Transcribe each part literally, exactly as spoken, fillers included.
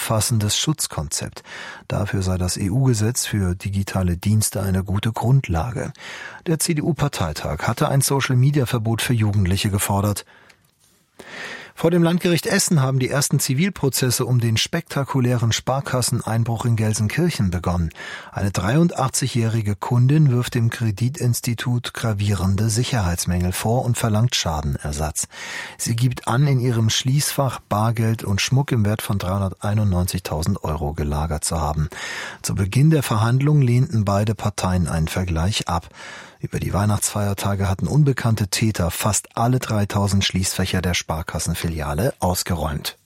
umfassendes Schutzkonzept. Dafür sei das E U-Gesetz für digitale Dienste eine gute Grundlage. Der C D U-Parteitag hatte ein Social-Media-Verbot für Jugendliche gefordert. Vor dem Landgericht Essen haben die ersten Zivilprozesse um den spektakulären Sparkasseneinbruch in Gelsenkirchen begonnen. Eine dreiundachtzigjährige Kundin wirft dem Kreditinstitut gravierende Sicherheitsmängel vor und verlangt Schadenersatz. Sie gibt an, in ihrem Schließfach Bargeld und Schmuck im Wert von dreihunderteinundneunzigtausend Euro gelagert zu haben. Zu Beginn der Verhandlung lehnten beide Parteien einen Vergleich ab. Über die Weihnachtsfeiertage hatten unbekannte Täter fast alle dreitausend Schließfächer der Sparkassenfiliale ausgeräumt.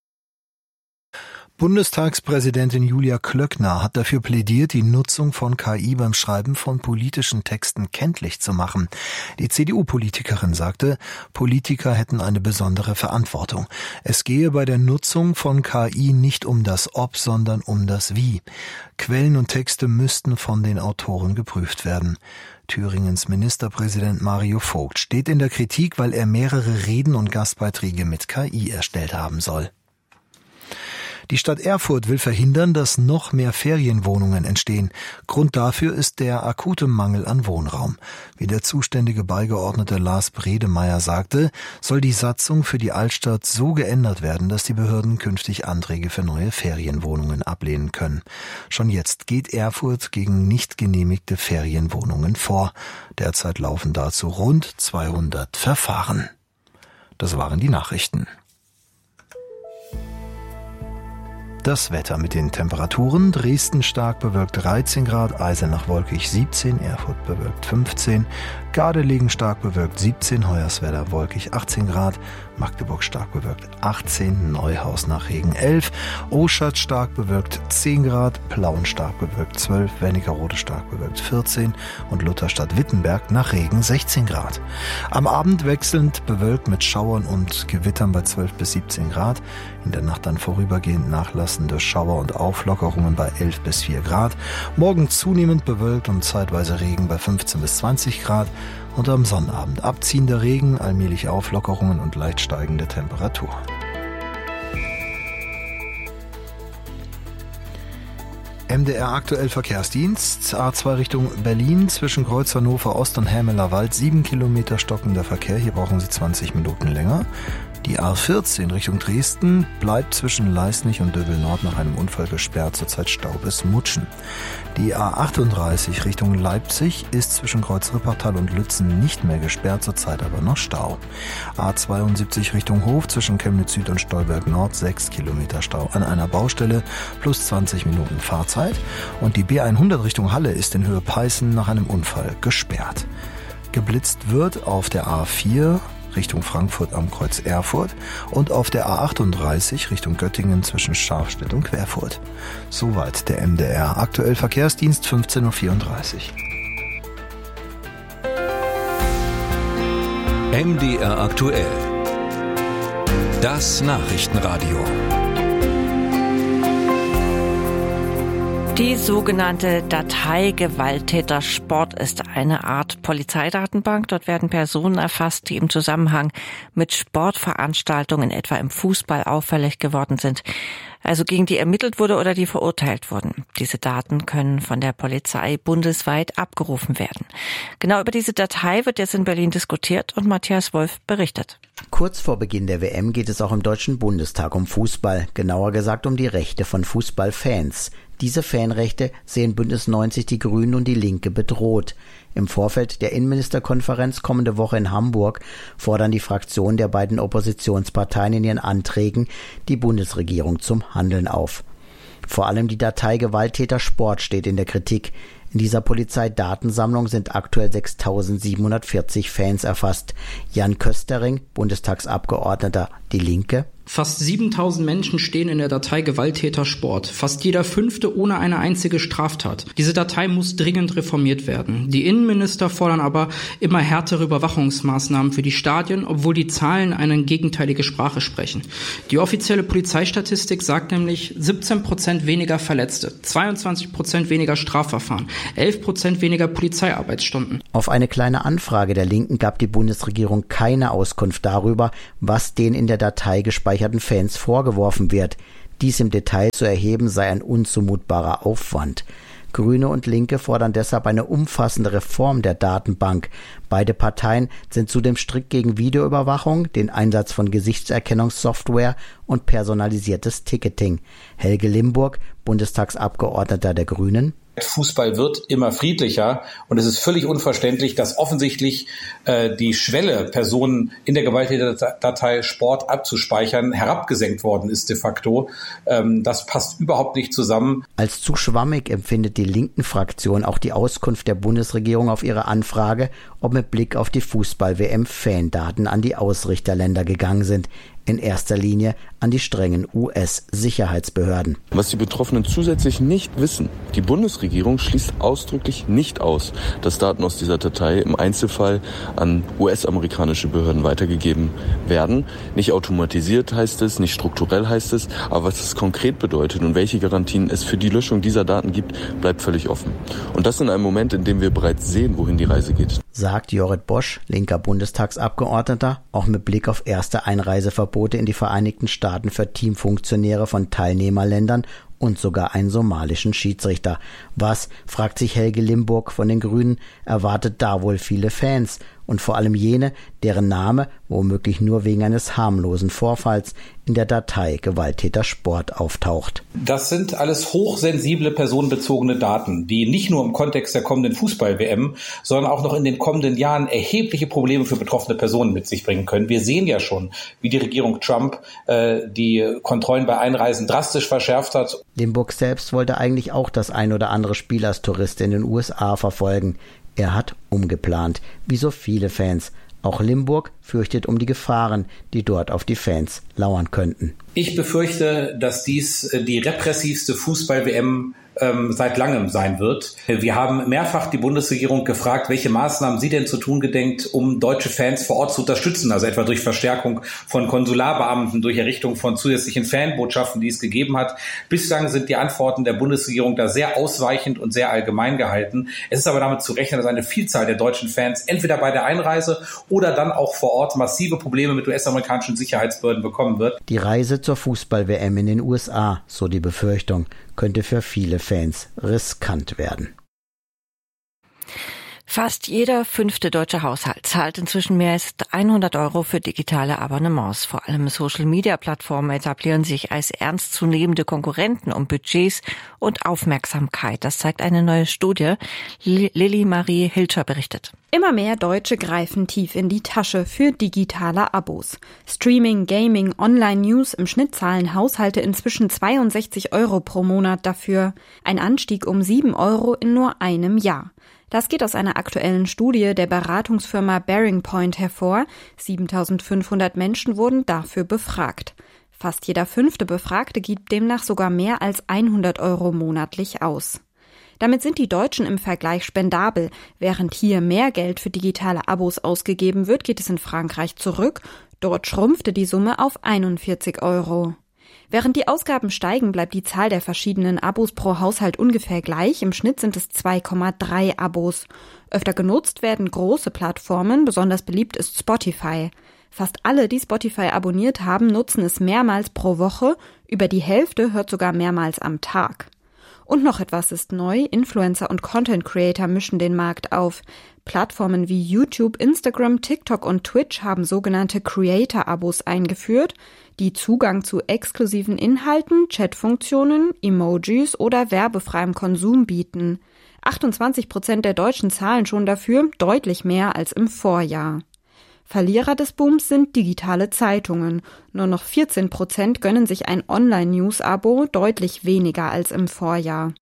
Bundestagspräsidentin Julia Klöckner hat dafür plädiert, die Nutzung von K I beim Schreiben von politischen Texten kenntlich zu machen. Die C D U-Politikerin sagte, Politiker hätten eine besondere Verantwortung. Es gehe bei der Nutzung von K I nicht um das Ob, sondern um das Wie. Quellen und Texte müssten von den Autoren geprüft werden. Thüringens Ministerpräsident Mario Vogt steht in der Kritik, weil er mehrere Reden und Gastbeiträge mit K I erstellt haben soll. Die Stadt Erfurt will verhindern, dass noch mehr Ferienwohnungen entstehen. Grund dafür ist der akute Mangel an Wohnraum. Wie der zuständige Beigeordnete Lars Bredemeier sagte, soll die Satzung für die Altstadt so geändert werden, dass die Behörden künftig Anträge für neue Ferienwohnungen ablehnen können. Schon jetzt geht Erfurt gegen nicht genehmigte Ferienwohnungen vor. Derzeit laufen dazu rund zweihundert Verfahren. Das waren die Nachrichten. Das Wetter mit den Temperaturen: Dresden stark bewölkt dreizehn Grad, Eisenach wolkig siebzehn, Erfurt bewölkt fünfzehn, Gardelegen stark bewölkt siebzehn, Hoyerswerda wolkig achtzehn Grad, Magdeburg stark bewölkt achtzehn, Neuhaus nach Regen elf, Oschatz stark bewölkt zehn Grad, Plauen stark bewölkt zwölf, Wernigerode stark bewölkt vierzehn und Lutherstadt-Wittenberg nach Regen sechzehn Grad. Am Abend wechselnd bewölkt mit Schauern und Gewittern bei zwölf bis siebzehn Grad, in der Nacht dann vorübergehend nachlassende Schauer und Auflockerungen bei elf bis vier Grad, morgen zunehmend bewölkt und zeitweise Regen bei fünfzehn bis zwanzig Grad und am Sonnabend abziehender Regen, allmählich Auflockerungen und leicht steigende Temperatur. M D R aktuell Verkehrsdienst, A zwei Richtung Berlin, zwischen Kreuz Hannover Ost und Hämeler Wald, sieben Kilometer stockender Verkehr, hier brauchen Sie zwanzig Minuten länger. Die A vierzehn Richtung Dresden bleibt zwischen Leisnig und Döbel Nord nach einem Unfall gesperrt, zurzeit Stau bis Mutschen. Die A achtunddreißig Richtung Leipzig ist zwischen Kreuz Rippertal und Lützen nicht mehr gesperrt, zurzeit aber noch Stau. A zweiundsiebzig Richtung Hof zwischen Chemnitz Süd und Stolberg Nord, sechs Kilometer Stau an einer Baustelle plus zwanzig Minuten Fahrzeit. Und die B hundert Richtung Halle ist in Höhe Peißen nach einem Unfall gesperrt. Geblitzt wird auf der A vier Richtung Frankfurt am Kreuz Erfurt und auf der A achtunddreißig Richtung Göttingen zwischen Scharfstedt und Querfurt. Soweit der M D R aktuell Verkehrsdienst, fünfzehn Uhr vierunddreißig. M D R aktuell. Das Nachrichtenradio. Die sogenannte Datei Gewalttäter-Sport ist eine Art Polizeidatenbank. Dort werden Personen erfasst, die im Zusammenhang mit Sportveranstaltungen, etwa im Fußball, auffällig geworden sind. Also gegen die ermittelt wurde oder die verurteilt wurden. Diese Daten können von der Polizei bundesweit abgerufen werden. Genau über diese Datei wird jetzt in Berlin diskutiert und Matthias Wolf berichtet. Kurz vor Beginn der W M geht es auch im Deutschen Bundestag um Fußball, genauer gesagt um die Rechte von Fußballfans. Diese Fanrechte sehen Bündnis neunzig, die Grünen und die Linke bedroht. Im Vorfeld der Innenministerkonferenz kommende Woche in Hamburg fordern die Fraktionen der beiden Oppositionsparteien in ihren Anträgen die Bundesregierung zum Handeln auf. Vor allem die Datei Gewalttäter-Sport steht in der Kritik. In dieser Polizeidatensammlung sind aktuell sechstausendsiebenhundertvierzig Fans erfasst. Jan Köstering, Bundestagsabgeordneter Die Linke: Fast siebentausend Menschen stehen in der Datei Gewalttäter-Sport. Fast jeder fünfte ohne eine einzige Straftat. Diese Datei muss dringend reformiert werden. Die Innenminister fordern aber immer härtere Überwachungsmaßnahmen für die Stadien, obwohl die Zahlen eine gegenteilige Sprache sprechen. Die offizielle Polizeistatistik sagt nämlich siebzehn Prozent weniger Verletzte, zweiundzwanzig Prozent weniger Strafverfahren, elf Prozent weniger Polizeiarbeitsstunden. Auf eine kleine Anfrage der Linken gab die Bundesregierung keine Auskunft darüber, was den in der Datei gespeicherten Fans vorgeworfen wird. Dies im Detail zu erheben sei ein unzumutbarer Aufwand. Grüne und Linke fordern deshalb eine umfassende Reform der Datenbank. Beide Parteien sind zudem strikt gegen Videoüberwachung, den Einsatz von Gesichtserkennungssoftware und personalisiertes Ticketing. Helge Limburg, Bundestagsabgeordneter der Grünen: Fußball wird immer friedlicher und es ist völlig unverständlich, dass offensichtlich äh, die Schwelle, Personen in der Gewalttäterdatei Sport abzuspeichern, herabgesenkt worden ist de facto. Ähm, das passt überhaupt nicht zusammen. Als zu schwammig empfindet die linken Fraktion auch die Auskunft der Bundesregierung auf ihre Anfrage, ob mit Blick auf die Fußball-W M Fandaten an die Ausrichterländer gegangen sind. In erster Linie an die strengen U S-Sicherheitsbehörden. Was die Betroffenen zusätzlich nicht wissen: Die Bundesregierung schließt ausdrücklich nicht aus, dass Daten aus dieser Datei im Einzelfall an U S-amerikanische Behörden weitergegeben werden. Nicht automatisiert heißt es, nicht strukturell heißt es, aber was es konkret bedeutet und welche Garantien es für die Löschung dieser Daten gibt, bleibt völlig offen. Und das in einem Moment, in dem wir bereits sehen, wohin die Reise geht. Sagt Jorrit Bosch, linker Bundestagsabgeordneter, auch mit Blick auf erste Einreiseverbote in die Vereinigten Staaten für Teamfunktionäre von Teilnehmerländern und sogar einen somalischen Schiedsrichter. Was, fragt sich Helge Limburg von den Grünen, erwartet da wohl viele Fans und vor allem jene, deren Name womöglich nur wegen eines harmlosen Vorfalls in der Datei Gewalttäter Sport auftaucht. Das sind alles hochsensible personenbezogene Daten, die nicht nur im Kontext der kommenden Fußball-W M, sondern auch noch in den kommenden Jahren erhebliche Probleme für betroffene Personen mit sich bringen können. Wir sehen ja schon, wie die Regierung Trump äh, die Kontrollen bei Einreisen drastisch verschärft hat. Limburg selbst wollte eigentlich auch das ein oder andere Spiel als Tourist in den U S A verfolgen. Er hat umgeplant, wie so viele Fans. Auch Limburg fürchtet um die Gefahren, die dort auf die Fans lauern könnten. Ich befürchte, dass dies die repressivste Fußball-W M ähm, seit langem sein wird. Wir haben mehrfach die Bundesregierung gefragt, welche Maßnahmen sie denn zu tun gedenkt, um deutsche Fans vor Ort zu unterstützen, also etwa durch Verstärkung von Konsularbeamten, durch Errichtung von zusätzlichen Fanbotschaften, die es gegeben hat. Bislang sind die Antworten der Bundesregierung da sehr ausweichend und sehr allgemein gehalten. Es ist aber damit zu rechnen, dass eine Vielzahl der deutschen Fans entweder bei der Einreise oder dann auch vor Ort massive Probleme mit U S-amerikanischen Sicherheitsbehörden bekommen wird. Die Reise zur Fußball-W M in den U S A, so die Befürchtung, könnte für viele Fans riskant werden. Fast jeder fünfte deutsche Haushalt zahlt inzwischen mehr als hundert Euro für digitale Abonnements. Vor allem Social-Media-Plattformen etablieren sich als ernstzunehmende Konkurrenten um Budgets und Aufmerksamkeit. Das zeigt eine neue Studie. Lilly Marie Hilscher berichtet. Immer mehr Deutsche greifen tief in die Tasche für digitale Abos. Streaming, Gaming, Online-News, im Schnitt zahlen Haushalte inzwischen zweiundsechzig Euro pro Monat dafür. Ein Anstieg um sieben Euro in nur einem Jahr. Das geht aus einer aktuellen Studie der Beratungsfirma Bearing Point hervor. siebentausendfünfhundert Menschen wurden dafür befragt. Fast jeder fünfte Befragte gibt demnach sogar mehr als hundert Euro monatlich aus. Damit sind die Deutschen im Vergleich spendabel. Während hier mehr Geld für digitale Abos ausgegeben wird, geht es in Frankreich zurück. Dort schrumpfte die Summe auf einundvierzig Euro. Während die Ausgaben steigen, bleibt die Zahl der verschiedenen Abos pro Haushalt ungefähr gleich. Im Schnitt sind es zwei Komma drei Abos. Öfter genutzt werden große Plattformen, besonders beliebt ist Spotify. Fast alle, die Spotify abonniert haben, nutzen es mehrmals pro Woche. Über die Hälfte hört sogar mehrmals am Tag. Und noch etwas ist neu. Influencer und Content Creator mischen den Markt auf. Plattformen wie YouTube, Instagram, TikTok und Twitch haben sogenannte Creator-Abos eingeführt, die Zugang zu exklusiven Inhalten, Chatfunktionen, Emojis oder werbefreiem Konsum bieten. achtundzwanzig Prozent der Deutschen zahlen schon dafür, deutlich mehr als im Vorjahr. Verlierer des Booms sind digitale Zeitungen. Nur noch vierzehn Prozent gönnen sich ein Online-News-Abo, deutlich weniger als im Vorjahr.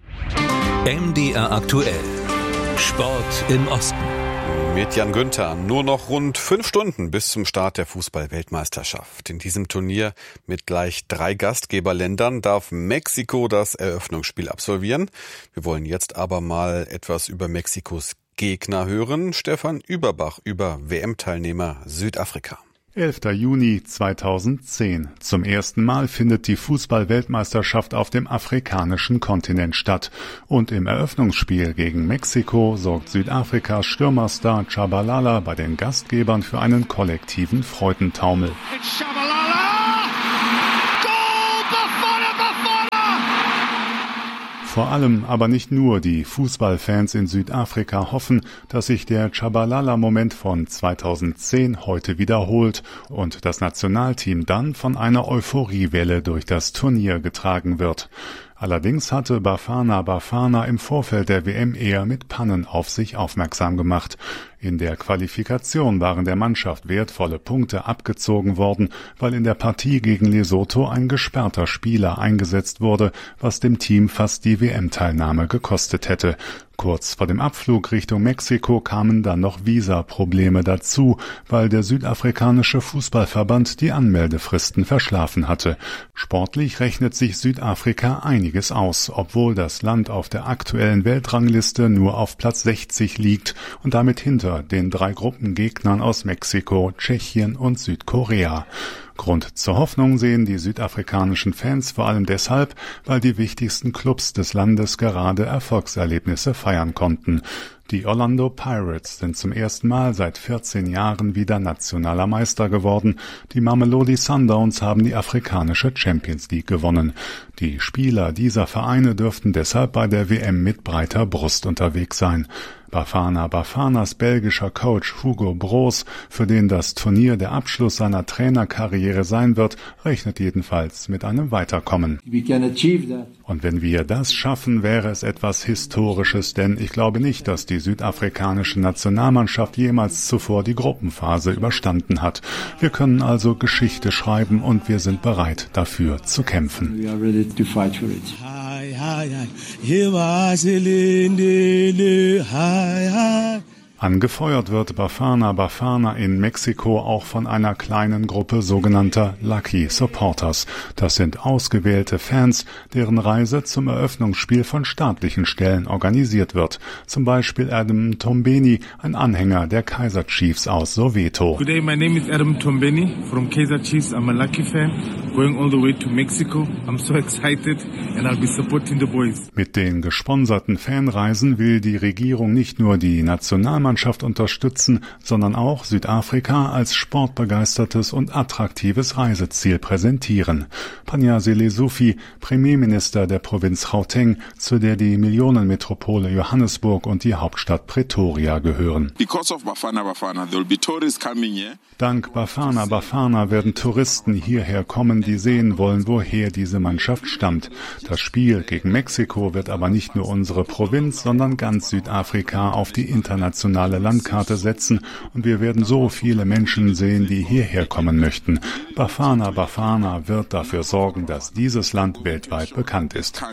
M D R aktuell. Sport im Osten. Mit Jan Günther. Nur noch rund fünf Stunden bis zum Start der Fußball-Weltmeisterschaft. In diesem Turnier mit gleich drei Gastgeberländern darf Mexiko das Eröffnungsspiel absolvieren. Wir wollen jetzt aber mal etwas über Mexikos Gegner hören. Stefan Überbach über W M-Teilnehmer Südafrika. elfter Juni zweitausendzehn. Zum ersten Mal findet die Fußball-Weltmeisterschaft auf dem afrikanischen Kontinent statt. Und im Eröffnungsspiel gegen Mexiko sorgt Südafrikas Stürmerstar Tshabalala bei den Gastgebern für einen kollektiven Freudentaumel. Tshabalala! Goal, Bafana! Vor allem, aber nicht nur, die Fußballfans in Südafrika hoffen, dass sich der Tshabalala-Moment von zweitausendzehn heute wiederholt und das Nationalteam dann von einer Euphoriewelle durch das Turnier getragen wird. Allerdings hatte Bafana Bafana im Vorfeld der W M eher mit Pannen auf sich aufmerksam gemacht. In der Qualifikation waren der Mannschaft wertvolle Punkte abgezogen worden, weil in der Partie gegen Lesotho ein gesperrter Spieler eingesetzt wurde, was dem Team fast die W M-Teilnahme gekostet hätte. Kurz vor dem Abflug Richtung Mexiko kamen dann noch Visaprobleme dazu, weil der südafrikanische Fußballverband die Anmeldefristen verschlafen hatte. Sportlich rechnet sich Südafrika einiges aus, obwohl das Land auf der aktuellen Weltrangliste nur auf Platz sechzig liegt und damit hinter den drei Gruppengegnern aus Mexiko, Tschechien und Südkorea. Grund zur Hoffnung sehen die südafrikanischen Fans vor allem deshalb, weil die wichtigsten Clubs des Landes gerade Erfolgserlebnisse feiern konnten. Die Orlando Pirates sind zum ersten Mal seit vierzehn Jahren wieder nationaler Meister geworden. Die Mamelodi Sundowns haben die afrikanische Champions League gewonnen. Die Spieler dieser Vereine dürften deshalb bei der W M mit breiter Brust unterwegs sein. Bafana Bafanas belgischer Coach Hugo Broos, für den das Turnier der Abschluss seiner Trainerkarriere sein wird, rechnet jedenfalls mit einem Weiterkommen. Und wenn wir das schaffen, wäre es etwas Historisches, denn ich glaube nicht, dass die südafrikanische Nationalmannschaft jemals zuvor die Gruppenphase überstanden hat. Wir können also Geschichte schreiben und wir sind bereit, dafür zu kämpfen. Angefeuert wird Bafana Bafana in Mexiko auch von einer kleinen Gruppe sogenannter Lucky Supporters. Das sind ausgewählte Fans, deren Reise zum Eröffnungsspiel von staatlichen Stellen organisiert wird. Zum Beispiel Adam Tombeni, ein Anhänger der Kaizer Chiefs aus Soweto. Good day, my name is Adam Tombeni from Kaizer Chiefs. I'm a Lucky fan, going all the way to Mexico. I'm so excited and I'll be supporting the boys. Mit den gesponserten Fanreisen will die Regierung nicht nur die Nationalmannschaft unterstützen, sondern auch Südafrika als sportbegeistertes und attraktives Reiseziel präsentieren. Panyaza Lesufi, Premierminister der Provinz Gauteng, zu der die Millionenmetropole Johannesburg und die Hauptstadt Pretoria gehören. Dank Bafana Bafana werden Touristen hierher kommen, die sehen wollen, woher diese Mannschaft stammt. Das Spiel gegen Mexiko wird aber nicht nur unsere Provinz, sondern ganz Südafrika auf die internationale Landkarte setzen und wir werden so viele Menschen sehen, die hierher kommen möchten. Bafana Bafana wird dafür sorgen, dass dieses Land weltweit bekannt ist.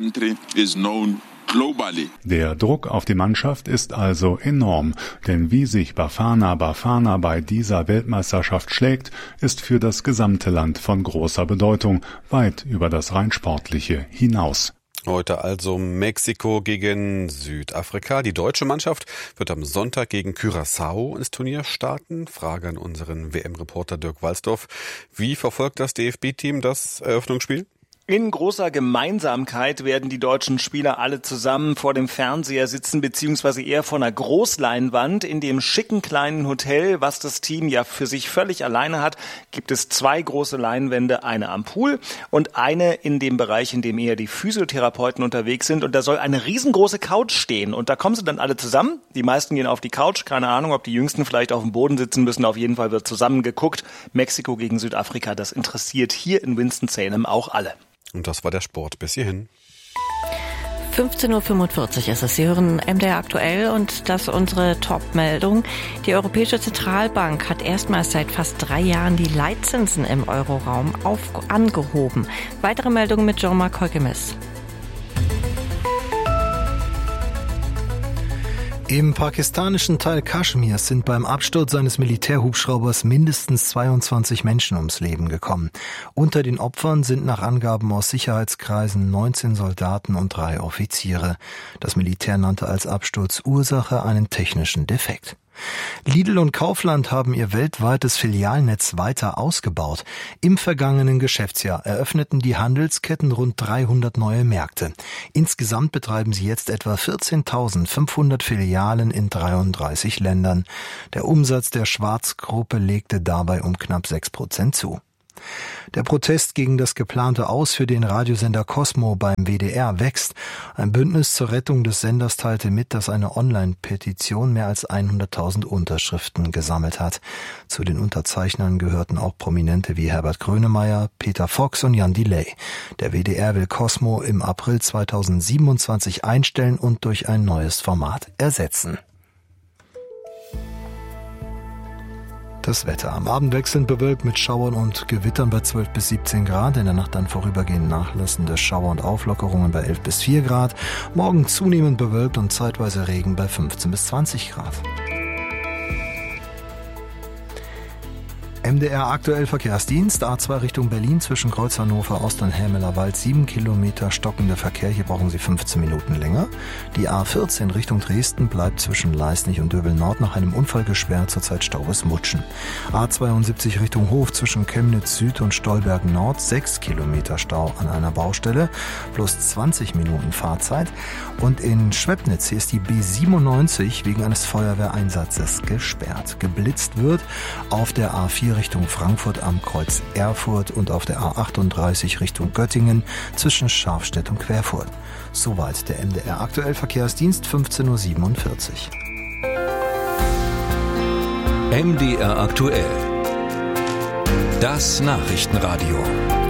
Der Druck auf die Mannschaft ist also enorm, denn wie sich Bafana Bafana bei dieser Weltmeisterschaft schlägt, ist für das gesamte Land von großer Bedeutung, weit über das rein Sportliche hinaus. Heute also Mexiko gegen Südafrika. Die deutsche Mannschaft wird am Sonntag gegen Curaçao ins Turnier starten. Frage an unseren W M-Reporter Dirk Walsdorf. Wie verfolgt das D F B-Team das Eröffnungsspiel? In großer Gemeinsamkeit werden die deutschen Spieler alle zusammen vor dem Fernseher sitzen, beziehungsweise eher vor einer Großleinwand. In dem schicken kleinen Hotel, was das Team ja für sich völlig alleine hat, gibt es zwei große Leinwände, eine am Pool und eine in dem Bereich, in dem eher die Physiotherapeuten unterwegs sind. Und da soll eine riesengroße Couch stehen. Und da kommen sie dann alle zusammen. Die meisten gehen auf die Couch. Keine Ahnung, ob die Jüngsten vielleicht auf dem Boden sitzen müssen. Auf jeden Fall wird zusammen geguckt. Mexiko gegen Südafrika, das interessiert hier in Winston-Salem auch alle. Und das war der Sport bis hierhin. fünfzehn Uhr fünfundvierzig ist es. Sie hören M D R aktuell und das ist unsere Top-Meldung. Die Europäische Zentralbank hat erstmals seit fast drei Jahren die Leitzinsen im Euroraum auf, angehoben. Weitere Meldungen mit Jean-Marc Heugemes. Im pakistanischen Teil Kaschmirs sind beim Absturz eines Militärhubschraubers mindestens zweiundzwanzig Menschen ums Leben gekommen. Unter den Opfern sind nach Angaben aus Sicherheitskreisen neunzehn Soldaten und drei Offiziere. Das Militär nannte als Absturzursache einen technischen Defekt. Lidl und Kaufland haben ihr weltweites Filialnetz weiter ausgebaut. Im vergangenen Geschäftsjahr eröffneten die Handelsketten rund dreihundert neue Märkte. Insgesamt betreiben sie jetzt etwa vierzehntausendfünfhundert Filialen in dreiunddreißig Ländern. Der Umsatz der Schwarz-Gruppe legte dabei um knapp sechs Prozent zu. Der Protest gegen das geplante Aus für den Radiosender Cosmo beim W D R wächst. Ein Bündnis zur Rettung des Senders teilte mit, dass eine Online-Petition mehr als hunderttausend Unterschriften gesammelt hat. Zu den Unterzeichnern gehörten auch Prominente wie Herbert Grönemeyer, Peter Fox und Jan Delay. Der W D R will Cosmo im April zweitausendsiebenundzwanzig einstellen und durch ein neues Format ersetzen. Das Wetter. Am Abend wechselnd bewölkt mit Schauern und Gewittern bei zwölf bis siebzehn Grad. In der Nacht dann vorübergehend nachlassende Schauer und Auflockerungen bei elf bis vier Grad. Morgen zunehmend bewölkt und zeitweise Regen bei fünfzehn bis zwanzig Grad. M D R aktuell Verkehrsdienst, A zwei Richtung Berlin zwischen Kreuz Hannover Ost und Hämeler Wald, sieben Kilometer stockender Verkehr, hier brauchen Sie fünfzehn Minuten länger. Die A vierzehn Richtung Dresden bleibt zwischen Leisnig und Döbel Nord nach einem Unfall gesperrt, zurzeit Stau bis Mutschen. A zweiundsiebzig Richtung Hof zwischen Chemnitz Süd und Stolberg Nord, sechs Kilometer Stau an einer Baustelle, plus zwanzig Minuten Fahrzeit. Und in Schwebnitz, hier ist die B siebenundneunzig wegen eines Feuerwehreinsatzes gesperrt. Geblitzt wird auf der A vier Richtung Frankfurt am Kreuz Erfurt und auf der A achtunddreißig Richtung Göttingen zwischen Scharfstedt und Querfurt. Soweit der M D R aktuell Verkehrsdienst, fünfzehn Uhr siebenundvierzig. M D R aktuell. Das Nachrichtenradio.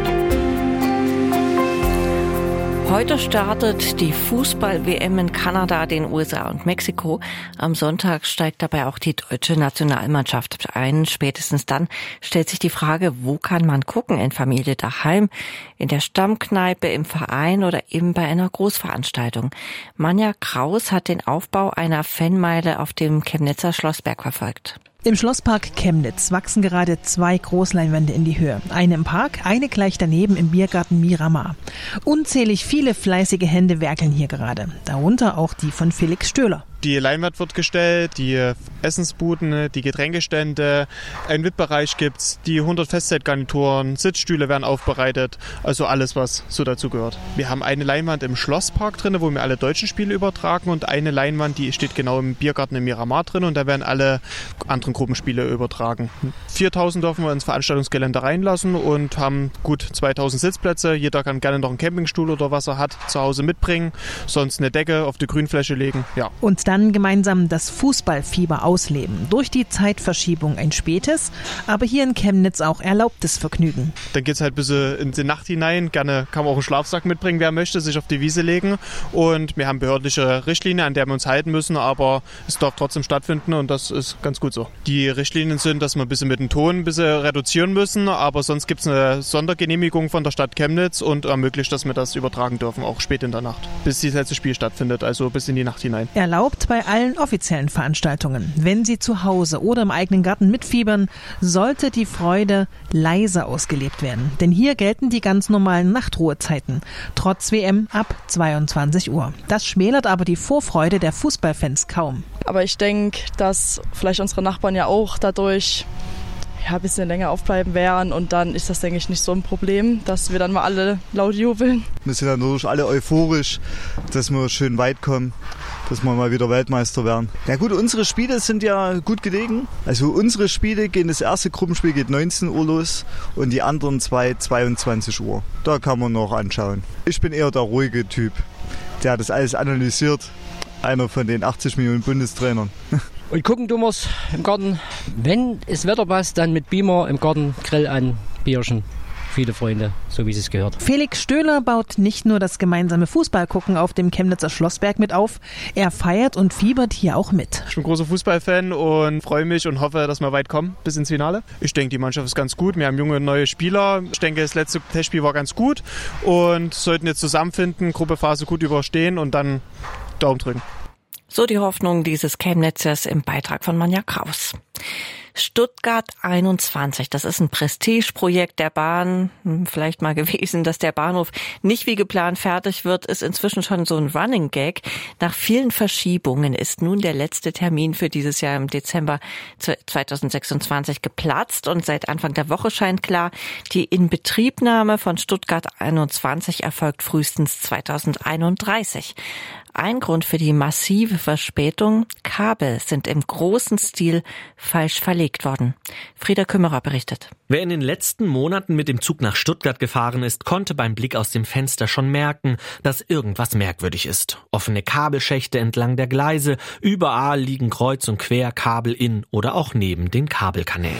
Heute startet die Fußball-W M in Kanada, den U S A und Mexiko. Am Sonntag steigt dabei auch die deutsche Nationalmannschaft ein. Spätestens dann stellt sich die Frage, wo kann man gucken? In Familie daheim, in der Stammkneipe, im Verein oder eben bei einer Großveranstaltung. Manja Kraus hat den Aufbau einer Fanmeile auf dem Chemnitzer Schlossberg verfolgt. Im Schlosspark Chemnitz wachsen gerade zwei Großleinwände in die Höhe. Eine im Park, eine gleich daneben im Biergarten Miramar. Unzählig viele fleißige Hände werkeln hier gerade. Darunter auch die von Felix Stöhler. Die Leinwand wird gestellt, die Essensbuden, die Getränkestände, einen V I P-Bereich gibt's, die hundert Festzeitgarnituren, Sitzstühle werden aufbereitet, also alles, was so dazu gehört. Wir haben eine Leinwand im Schlosspark drin, wo wir alle deutschen Spiele übertragen und eine Leinwand, die steht genau im Biergarten im Miramar drin und da werden alle anderen Gruppenspiele übertragen. viertausend dürfen wir ins Veranstaltungsgelände reinlassen und haben gut zweitausend Sitzplätze. Jeder kann gerne noch einen Campingstuhl oder was er hat zu Hause mitbringen, sonst eine Decke auf die Grünfläche legen, ja. Und dann gemeinsam das Fußballfieber ausleben. Durch die Zeitverschiebung ein spätes, aber hier in Chemnitz auch erlaubtes Vergnügen. Dann geht's halt ein bisschen in die Nacht hinein. Gerne kann man auch einen Schlafsack mitbringen, wer möchte, sich auf die Wiese legen. Und wir haben behördliche Richtlinien, an der wir uns halten müssen, aber es darf trotzdem stattfinden und das ist ganz gut so. Die Richtlinien sind, dass wir ein bisschen mit dem Ton ein bisschen reduzieren müssen, aber sonst gibt's eine Sondergenehmigung von der Stadt Chemnitz und ermöglicht, dass wir das übertragen dürfen, auch spät in der Nacht, bis das letzte Spiel stattfindet, also bis in die Nacht hinein. Erlaubt bei allen offiziellen Veranstaltungen. Wenn Sie zu Hause oder im eigenen Garten mitfiebern, sollte die Freude leise ausgelebt werden. Denn hier gelten die ganz normalen Nachtruhezeiten. Trotz W M ab zweiundzwanzig Uhr. Das schmälert aber die Vorfreude der Fußballfans kaum. Aber ich denke, dass vielleicht unsere Nachbarn ja auch dadurch ja, ein bisschen länger aufbleiben werden und dann ist das, denke ich, nicht so ein Problem, dass wir dann mal alle laut jubeln. Wir sind dann natürlich alle euphorisch, dass wir schön weit kommen, dass wir mal wieder Weltmeister werden. Na gut, unsere Spiele sind ja gut gelegen. Also unsere Spiele gehen, das erste Gruppenspiel geht neunzehn Uhr los und die anderen zwei zweiundzwanzig Uhr. Da kann man noch anschauen. Ich bin eher der ruhige Typ, der das alles analysiert. Einer von den achtzig Millionen Bundestrainern. Und gucken tun wir's im Garten. Wenn das Wetter passt, dann mit Beamer im Garten, Grill an, Bierchen. Viele Freunde, so wie es gehört. Felix Stöhler baut nicht nur das gemeinsame Fußballgucken auf dem Chemnitzer Schlossberg mit auf, er feiert und fiebert hier auch mit. Ich bin großer Fußballfan und freue mich und hoffe, dass wir weit kommen bis ins Finale. Ich denke, die Mannschaft ist ganz gut. Wir haben junge, neue Spieler. Ich denke, das letzte Testspiel war ganz gut und sollten jetzt zusammenfinden, Gruppephase gut überstehen und dann Daumen drücken. So die Hoffnung dieses Chemnitzers im Beitrag von Manja Kraus. Stuttgart einundzwanzig, das ist ein Prestigeprojekt der Bahn. Vielleicht mal gewesen, dass der Bahnhof nicht wie geplant fertig wird, ist inzwischen schon so ein Running Gag. Nach vielen Verschiebungen ist nun der letzte Termin für dieses Jahr im Dezember zweitausendsechsundzwanzig geplatzt und seit Anfang der Woche scheint klar, die Inbetriebnahme von Stuttgart einundzwanzig erfolgt frühestens zweitausendeinunddreißig. Ein Grund für die massive Verspätung: Kabel sind im großen Stil falsch verlegt verlegt worden. Frieda Kümmerer berichtet. Wer in den letzten Monaten mit dem Zug nach Stuttgart gefahren ist, konnte beim Blick aus dem Fenster schon merken, dass irgendwas merkwürdig ist. Offene Kabelschächte entlang der Gleise, überall liegen kreuz und quer Kabel in oder auch neben den Kabelkanälen.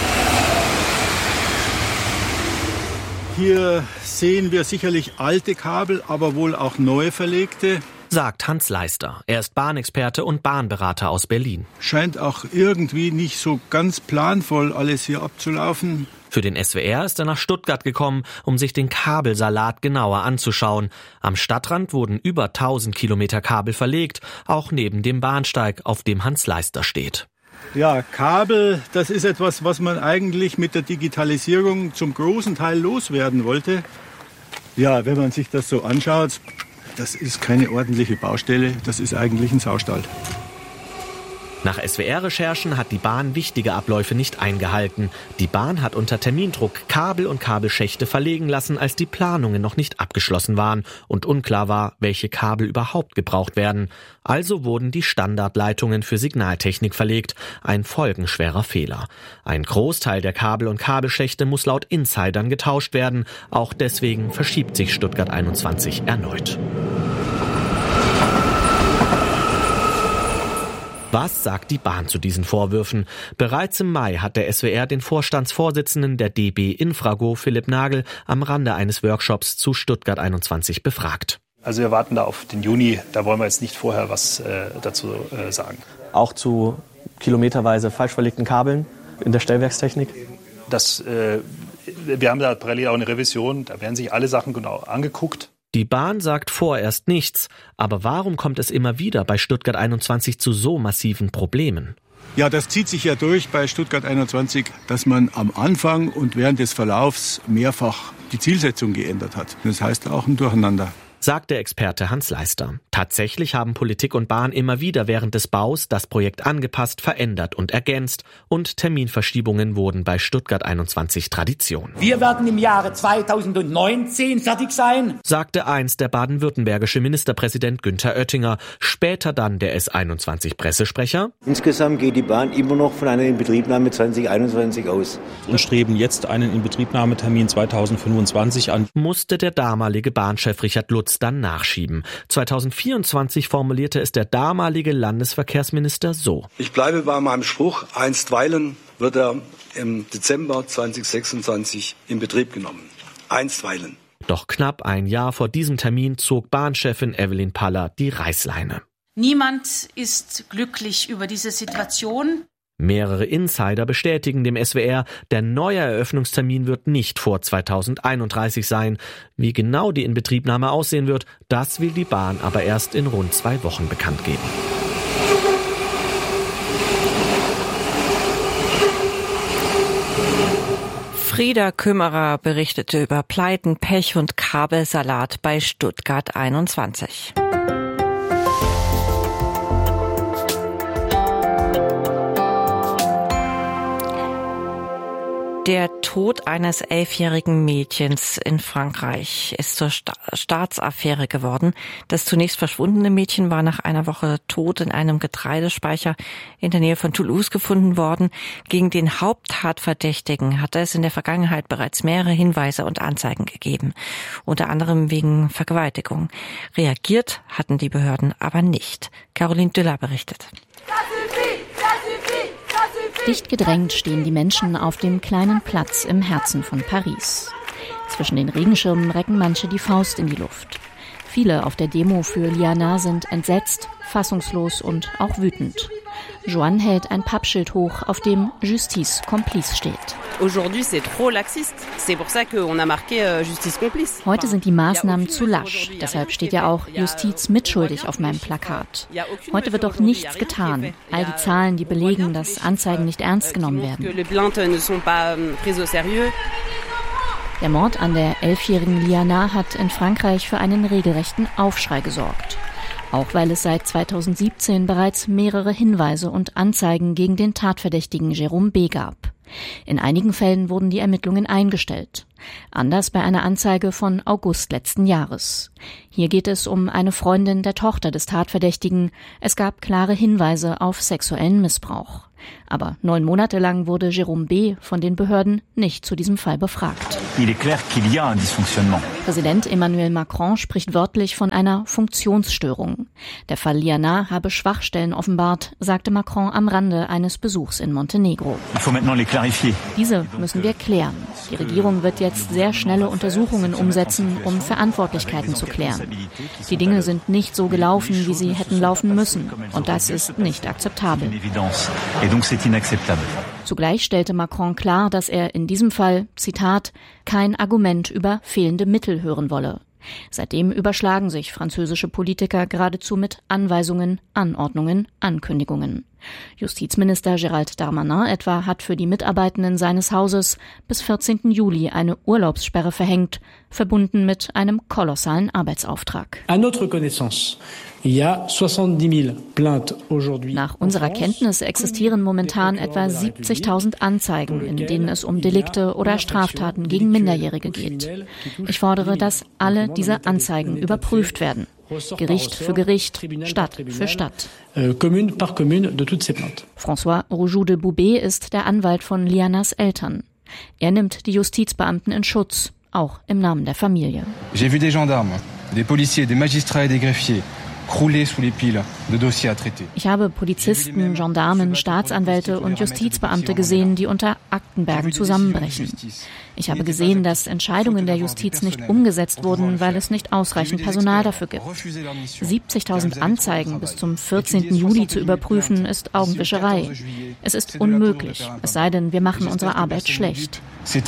Hier sehen wir sicherlich alte Kabel, aber wohl auch neu verlegte. Sagt Hans Leister. Er ist Bahnexperte und Bahnberater aus Berlin. Scheint auch irgendwie nicht so ganz planvoll alles hier abzulaufen. Für den S W R ist er nach Stuttgart gekommen, um sich den Kabelsalat genauer anzuschauen. Am Stadtrand wurden über tausend Kilometer Kabel verlegt, auch neben dem Bahnsteig, auf dem Hans Leister steht. Ja, Kabel, das ist etwas, was man eigentlich mit der Digitalisierung zum großen Teil loswerden wollte. Ja, wenn man sich das so anschaut, das ist keine ordentliche Baustelle, das ist eigentlich ein Saustall. Nach S W R-Recherchen hat die Bahn wichtige Abläufe nicht eingehalten. Die Bahn hat unter Termindruck Kabel und Kabelschächte verlegen lassen, als die Planungen noch nicht abgeschlossen waren und unklar war, welche Kabel überhaupt gebraucht werden. Also wurden die Standardleitungen für Signaltechnik verlegt. Ein folgenschwerer Fehler. Ein Großteil der Kabel und Kabelschächte muss laut Insidern getauscht werden. Auch deswegen verschiebt sich Stuttgart einundzwanzig erneut. Was sagt die Bahn zu diesen Vorwürfen? Bereits im Mai hat der S W R den Vorstandsvorsitzenden der D B Infrago, Philipp Nagel, am Rande eines Workshops zu Stuttgart einundzwanzig befragt. Also wir warten da auf den Juni, da wollen wir jetzt nicht vorher was äh, dazu äh, sagen. Auch zu kilometerweise falsch verlegten Kabeln in der Stellwerkstechnik? Das, äh, wir haben da parallel auch eine Revision, da werden sich alle Sachen genau angeguckt. Die Bahn sagt vorerst nichts, aber warum kommt es immer wieder bei Stuttgart einundzwanzig zu so massiven Problemen? Ja, das zieht sich ja durch bei Stuttgart einundzwanzig, dass man am Anfang und während des Verlaufs mehrfach die Zielsetzung geändert hat. Das heißt auch ein Durcheinander. Sagt der Experte Hans Leister. Tatsächlich haben Politik und Bahn immer wieder während des Baus das Projekt angepasst, verändert und ergänzt. Und Terminverschiebungen wurden bei Stuttgart einundzwanzig Tradition. Wir werden im Jahre zweitausendneunzehn fertig sein, sagte einst der baden-württembergische Ministerpräsident Günther Oettinger. Später dann der S einundzwanzig-Pressesprecher. Insgesamt geht die Bahn immer noch von einer Inbetriebnahme zwanzig einundzwanzig aus. Und streben jetzt einen Inbetriebnahmetermin zweitausendfünfundzwanzig an. Musste der damalige Bahnchef Richard Lutz dann nachschieben. zweitausendvierundzwanzig formulierte es der damalige Landesverkehrsminister so. Ich bleibe bei meinem Spruch, einstweilen wird er im Dezember zweitausendsechsundzwanzig in Betrieb genommen. Einstweilen. Doch knapp ein Jahr vor diesem Termin zog Bahnchefin Evelyn Paller die Reißleine. Niemand ist glücklich über diese Situation. Mehrere Insider bestätigen dem S W R, der neue Eröffnungstermin wird nicht vor zweitausendeinunddreißig sein. Wie genau die Inbetriebnahme aussehen wird, das will die Bahn aber erst in rund zwei Wochen bekannt geben. Frieda Kümmerer berichtete über Pleiten, Pech und Kabelsalat bei Stuttgart einundzwanzig. Der Tod eines elfjährigen Mädchens in Frankreich ist zur Sta- Staatsaffäre geworden. Das zunächst verschwundene Mädchen war nach einer Woche tot in einem Getreidespeicher in der Nähe von Toulouse gefunden worden. Gegen den Haupttatverdächtigen hatte es in der Vergangenheit bereits mehrere Hinweise und Anzeigen gegeben, unter anderem wegen Vergewaltigung. Reagiert hatten die Behörden aber nicht. Caroline Düller berichtet. Dicht gedrängt stehen die Menschen auf dem kleinen Platz im Herzen von Paris. Zwischen den Regenschirmen recken manche die Faust in die Luft. Viele auf der Demo für Liana sind entsetzt, fassungslos und auch wütend. Joanne hält ein Pappschild hoch, auf dem Justice Complice steht. Heute sind die Maßnahmen zu lasch, deshalb steht ja auch Justiz mitschuldig auf meinem Plakat. Heute wird doch nichts getan. All die Zahlen, die belegen, dass Anzeigen nicht ernst genommen werden. Der Mord an der elfjährigen Liana hat in Frankreich für einen regelrechten Aufschrei gesorgt. Auch weil es seit zweitausendsiebzehn bereits mehrere Hinweise und Anzeigen gegen den Tatverdächtigen Jérôme B. gab. In einigen Fällen wurden die Ermittlungen eingestellt. Anders bei einer Anzeige von August letzten Jahres. Hier geht es um eine Freundin der Tochter des Tatverdächtigen. Es gab klare Hinweise auf sexuellen Missbrauch. Aber neun Monate lang wurde Jérôme B. von den Behörden nicht zu diesem Fall befragt. Präsident Emmanuel Macron spricht wörtlich von einer Funktionsstörung. Der Fall Liana habe Schwachstellen offenbart, sagte Macron am Rande eines Besuchs in Montenegro. Diese müssen wir klären. Die Regierung wird jetzt sehr schnelle Untersuchungen umsetzen, um Verantwortlichkeiten zu klären. Die Dinge sind nicht so gelaufen, wie sie hätten laufen müssen. Und das ist nicht akzeptabel. Zugleich stellte Macron klar, dass er in diesem Fall, Zitat, kein Argument über fehlende Mittel hören wolle. Seitdem überschlagen sich französische Politiker geradezu mit Anweisungen, Anordnungen, Ankündigungen. Justizminister Gérald Darmanin etwa hat für die Mitarbeitenden seines Hauses bis vierzehnten Juli eine Urlaubssperre verhängt, verbunden mit einem kolossalen Arbeitsauftrag. Nach unserer Kenntnis existieren momentan etwa siebzigtausend Anzeigen, in denen es um Delikte oder Straftaten gegen Minderjährige geht. Ich fordere, dass alle diese Anzeigen überprüft werden. Gericht für Gericht, Stadt für Stadt. François Roujoux de Boubé ist der Anwalt von Lianas Eltern. Er nimmt die Justizbeamten in Schutz, auch im Namen der Familie. J'ai vu des gendarmes, des policiers, des magistrats et des greffiers. Ich habe Polizisten, Gendarmen, Staatsanwälte und Justizbeamte gesehen, die unter Aktenbergen zusammenbrechen. Ich habe gesehen, dass Entscheidungen der Justiz nicht umgesetzt wurden, weil es nicht ausreichend Personal dafür gibt. siebzigtausend Anzeigen bis zum vierzehnten Juli zu überprüfen, ist Augenwischerei. Es ist unmöglich, es sei denn, wir machen unsere Arbeit schlecht.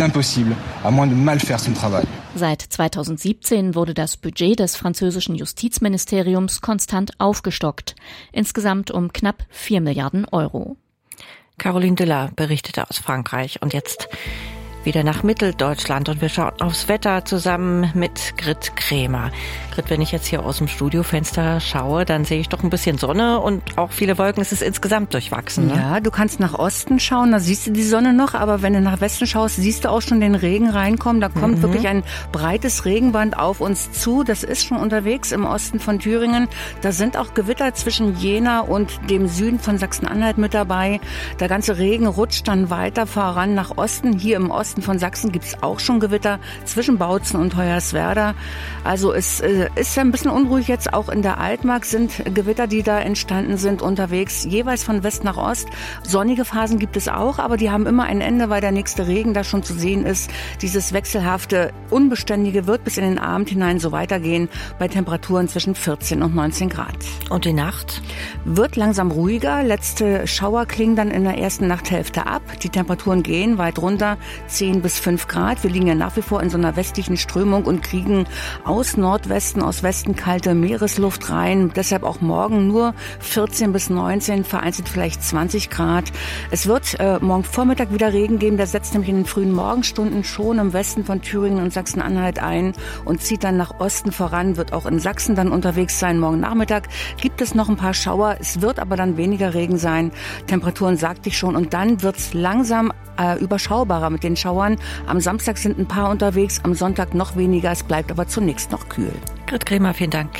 Seit zweitausendsiebzehn wurde das Budget des französischen Justizministeriums konstant aufgestockt, insgesamt um knapp vier Milliarden Euro. Caroline Diller berichtete aus Frankreich und jetzt wieder nach Mitteldeutschland und wir schauen aufs Wetter zusammen mit Grit Krämer. Grit, wenn ich jetzt hier aus dem Studiofenster schaue, dann sehe ich doch ein bisschen Sonne und auch viele Wolken. Es ist insgesamt durchwachsen. Ne? Ja, du kannst nach Osten schauen, da siehst du die Sonne noch, aber wenn du nach Westen schaust, siehst du auch schon den Regen reinkommen. Da kommt mhm. wirklich ein breites Regenband auf uns zu. Das ist schon unterwegs im Osten von Thüringen. Da sind auch Gewitter zwischen Jena und dem Süden von Sachsen-Anhalt mit dabei. Der ganze Regen rutscht dann weiter voran nach Osten. Hier im Osten von Sachsen gibt es auch schon Gewitter zwischen Bautzen und Hoyerswerda. Also es äh, ist ein bisschen unruhig jetzt. Auch in der Altmark sind Gewitter, die da entstanden sind, unterwegs, jeweils von West nach Ost. Sonnige Phasen gibt es auch, aber die haben immer ein Ende, weil der nächste Regen da schon zu sehen ist. Dieses wechselhafte, unbeständige wird bis in den Abend hinein so weitergehen bei Temperaturen zwischen vierzehn und neunzehn Grad. Und die Nacht? Wird langsam ruhiger. Letzte Schauer klingen dann in der ersten Nachthälfte ab. Die Temperaturen gehen weit runter, zehn bis fünf Grad. Wir liegen ja nach wie vor in so einer westlichen Strömung und kriegen aus Nordwesten, aus Westen kalte Meeresluft rein. Deshalb auch morgen nur vierzehn bis neunzehn, vereinzelt vielleicht zwanzig Grad. Es wird äh, morgen Vormittag wieder Regen geben. Der setzt nämlich in den frühen Morgenstunden schon im Westen von Thüringen und Sachsen-Anhalt ein und zieht dann nach Osten voran, wird auch in Sachsen dann unterwegs sein. Morgen Nachmittag gibt es noch ein paar Schauer. Es wird aber dann weniger Regen sein. Temperaturen sagte ich schon. Und dann wird es langsam äh, überschaubarer mit den Schauern. Am Samstag sind ein paar unterwegs, am Sonntag noch weniger. Es bleibt aber zunächst noch kühl. Grit Krämer, vielen Dank.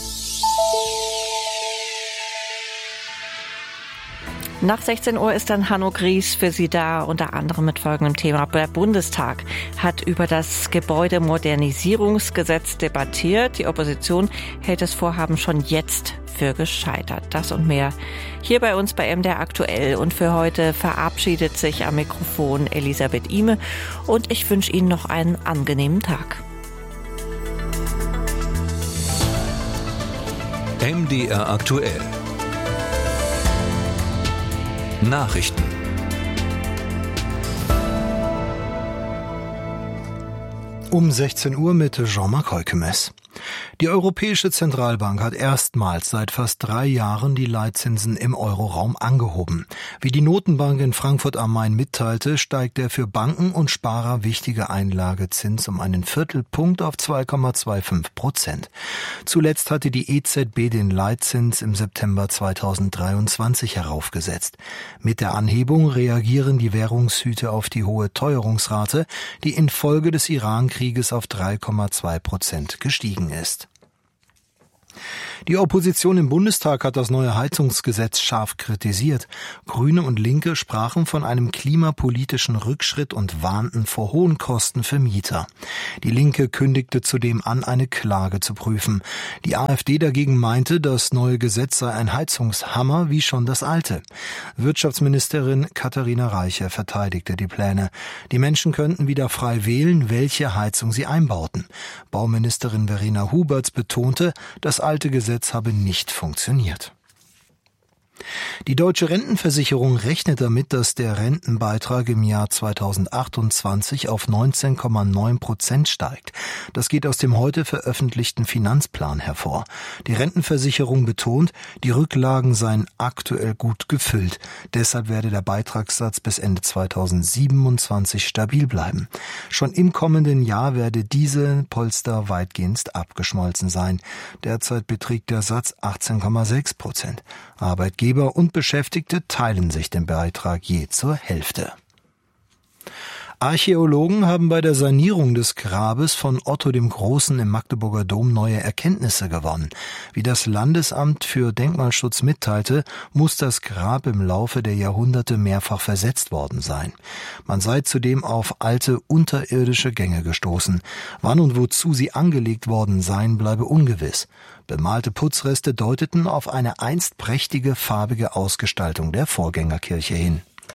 Nach sechzehn Uhr ist dann Hanno Gries für Sie da, unter anderem mit folgendem Thema. Der Bundestag hat über das Gebäudemodernisierungsgesetz debattiert. Die Opposition hält das Vorhaben schon jetzt für gescheitert. Das und mehr hier bei uns bei M D R Aktuell. Und für heute verabschiedet sich am Mikrofon Elisabeth Ihme und ich wünsche Ihnen noch einen angenehmen Tag. M D R Aktuell. Nachrichten. Um sechzehn Uhr mit Jean-Marc Heukemes. Die Europäische Zentralbank hat erstmals seit fast drei Jahren die Leitzinsen im Euroraum angehoben. Wie die Notenbank in Frankfurt am Main mitteilte, steigt der für Banken und Sparer wichtige Einlagezins um einen Viertelpunkt auf zwei Komma fünfundzwanzig Prozent. Zuletzt hatte die E Z B den Leitzins im September zweitausenddreiundzwanzig heraufgesetzt. Mit der Anhebung reagieren die Währungshüte auf die hohe Teuerungsrate, die infolge des Iran-Krieges auf drei Komma zwei Prozent gestiegen ist. Die Opposition im Bundestag hat das neue Heizungsgesetz scharf kritisiert. Grüne und Linke sprachen von einem klimapolitischen Rückschritt und warnten vor hohen Kosten für Mieter. Die Linke kündigte zudem an, eine Klage zu prüfen. Die AfD dagegen meinte, das neue Gesetz sei ein Heizungshammer wie schon das alte. Wirtschaftsministerin Katharina Reiche verteidigte die Pläne. Die Menschen könnten wieder frei wählen, welche Heizung sie einbauten. Bauministerin Verena Huberts betonte, das alte Gesetz habe nicht funktioniert. Die Deutsche Rentenversicherung rechnet damit, dass der Rentenbeitrag im Jahr zweitausendachtundzwanzig auf neunzehn Komma neun Prozent steigt. Das geht aus dem heute veröffentlichten Finanzplan hervor. Die Rentenversicherung betont, die Rücklagen seien aktuell gut gefüllt. Deshalb werde der Beitragssatz bis Ende zweitausendsiebenundzwanzig stabil bleiben. Schon im kommenden Jahr werde diese Polster weitgehend abgeschmolzen sein. Derzeit beträgt der Satz achtzehn Komma sechs Prozent. Arbeitgeber und Beschäftigte teilen sich den Beitrag je zur Hälfte. Archäologen haben bei der Sanierung des Grabes von Otto dem Großen im Magdeburger Dom neue Erkenntnisse gewonnen. Wie das Landesamt für Denkmalschutz mitteilte, muss das Grab im Laufe der Jahrhunderte mehrfach versetzt worden sein. Man sei zudem auf alte unterirdische Gänge gestoßen. Wann und wozu sie angelegt worden seien, bleibe ungewiss. Bemalte Putzreste deuteten auf eine einst prächtige farbige Ausgestaltung der Vorgängerkirche hin.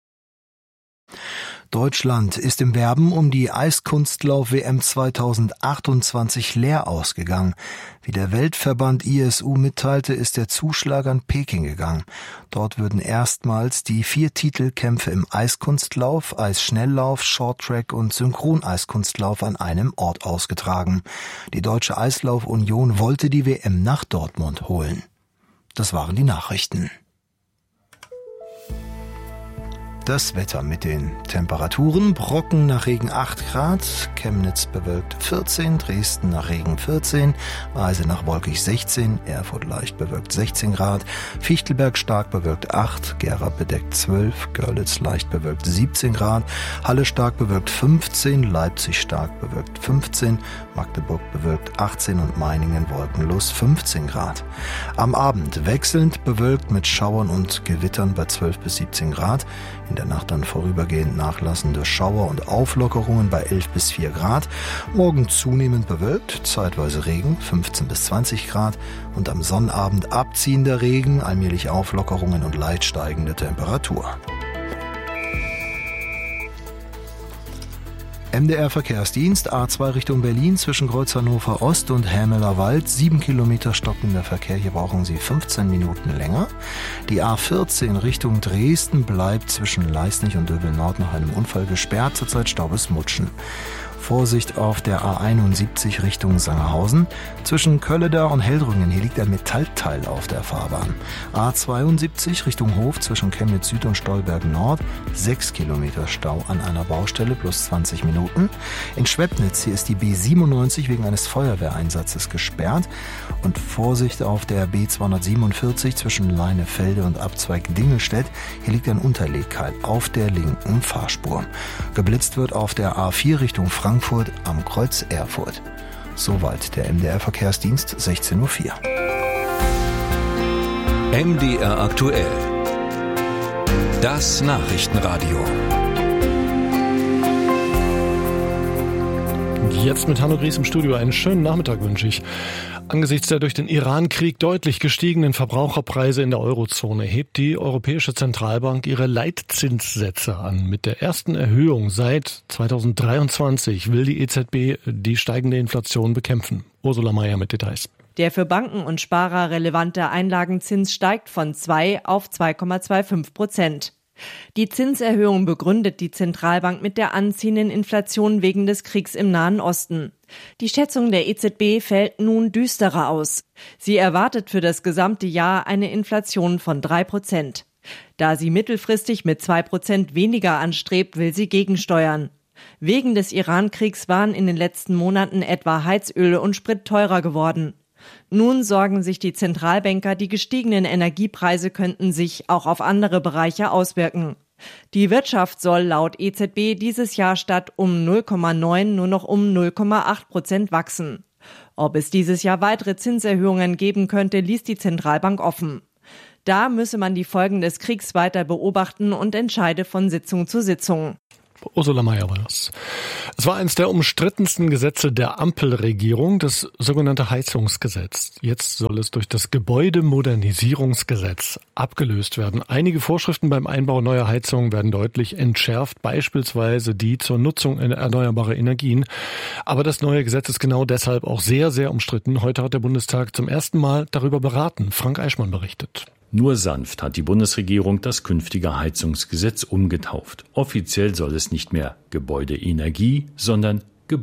Deutschland ist im Werben um die Eiskunstlauf-W M zweitausendachtundzwanzig leer ausgegangen. Wie der Weltverband I S U mitteilte, ist der Zuschlag an Peking gegangen. Dort würden erstmals die vier Titelkämpfe im Eiskunstlauf, Eisschnelllauf, Shorttrack und Synchroneiskunstlauf an einem Ort ausgetragen. Die Deutsche Eislauf-Union wollte die W M nach Dortmund holen. Das waren die Nachrichten. Das Wetter mit den Temperaturen: Brocken nach Regen acht Grad, Chemnitz bewölkt vierzehn, Dresden nach Regen vierzehn, Eisenach wolkig sechzehn, Erfurt leicht bewölkt sechzehn Grad, Fichtelberg stark bewölkt acht, Gera bedeckt zwölf, Görlitz leicht bewölkt siebzehn Grad, Halle stark bewölkt fünfzehn, Leipzig stark bewölkt fünfzehn, Magdeburg bewölkt achtzehn und Meiningen wolkenlos fünfzehn Grad. Am Abend wechselnd bewölkt mit Schauern und Gewittern bei zwölf bis siebzehn Grad. In der Nacht dann vorübergehend nachlassende Schauer und Auflockerungen bei elf bis vier Grad. Morgen zunehmend bewölkt, zeitweise Regen, fünfzehn bis zwanzig Grad. Und am Sonnabend abziehender Regen, allmählich Auflockerungen und leicht steigende Temperatur. M D R-Verkehrsdienst, A zwei Richtung Berlin zwischen Kreuz Hannover Ost und Hämeler Wald. Sieben Kilometer stockender Verkehr, hier brauchen Sie fünfzehn Minuten länger. Die A vierzehn Richtung Dresden bleibt zwischen Leisnig und Döbel Nord nach einem Unfall gesperrt, zurzeit Staubes-Mutschen. Vorsicht auf der A einundsiebzig Richtung Sangerhausen. Zwischen Kölleda und Heldrungen, hier liegt ein Metallteil auf der Fahrbahn. A zweiundsiebzig Richtung Hof zwischen Chemnitz Süd und Stolberg Nord. Sechs Kilometer Stau an einer Baustelle plus zwanzig Minuten. In Schwebnitz, hier ist die B siebenundneunzig wegen eines Feuerwehreinsatzes gesperrt. Und Vorsicht auf der B zweihundertsiebenundvierzig zwischen Leinefelde und Abzweig Dingelstedt. Hier liegt ein Unterlegkeil auf der linken Fahrspur. Geblitzt wird auf der A vier Richtung Frankfurt am Kreuz Erfurt. Soweit der M D R-Verkehrsdienst, sechzehn Uhr vier. M D R aktuell. Das Nachrichtenradio. Jetzt mit Hanno Gries im Studio. Einen schönen Nachmittag wünsche ich. Angesichts der durch den Iran-Krieg deutlich gestiegenen Verbraucherpreise in der Eurozone hebt die Europäische Zentralbank ihre Leitzinssätze an. Mit der ersten Erhöhung seit zweitausenddreiundzwanzig will die E Z B die steigende Inflation bekämpfen. Ursula Mayer mit Details. Der für Banken und Sparer relevante Einlagenzins steigt von zwei auf zwei Komma fünfundzwanzig Prozent. Die Zinserhöhung begründet die Zentralbank mit der anziehenden Inflation wegen des Kriegs im Nahen Osten. Die Schätzung der E Z B fällt nun düsterer aus. Sie erwartet für das gesamte Jahr eine Inflation von drei Prozent. Da sie mittelfristig mit zwei Prozent weniger anstrebt, will sie gegensteuern. Wegen des Iran-Kriegs waren in den letzten Monaten etwa Heizöl und Sprit teurer geworden. Nun sorgen sich die Zentralbanker, die gestiegenen Energiepreise könnten sich auch auf andere Bereiche auswirken. Die Wirtschaft soll laut E Z B dieses Jahr statt um null Komma neun nur noch um null Komma acht Prozent wachsen. Ob es dieses Jahr weitere Zinserhöhungen geben könnte, ließ die Zentralbank offen. Da müsse man die Folgen des Kriegs weiter beobachten und entscheide von Sitzung zu Sitzung. Ursula Mayer war das. Es war eines der umstrittensten Gesetze der Ampelregierung, das sogenannte Heizungsgesetz. Jetzt soll es durch das Gebäudemodernisierungsgesetz abgelöst werden. Einige Vorschriften beim Einbau neuer Heizungen werden deutlich entschärft, beispielsweise die zur Nutzung erneuerbarer Energien. Aber das neue Gesetz ist genau deshalb auch sehr, sehr umstritten. Heute hat der Bundestag zum ersten Mal darüber beraten. Frank Eichmann berichtet. Nur sanft hat die Bundesregierung das künftige Heizungsgesetz umgetauft. Offiziell soll es nicht mehr Gebäudeenergie, sondern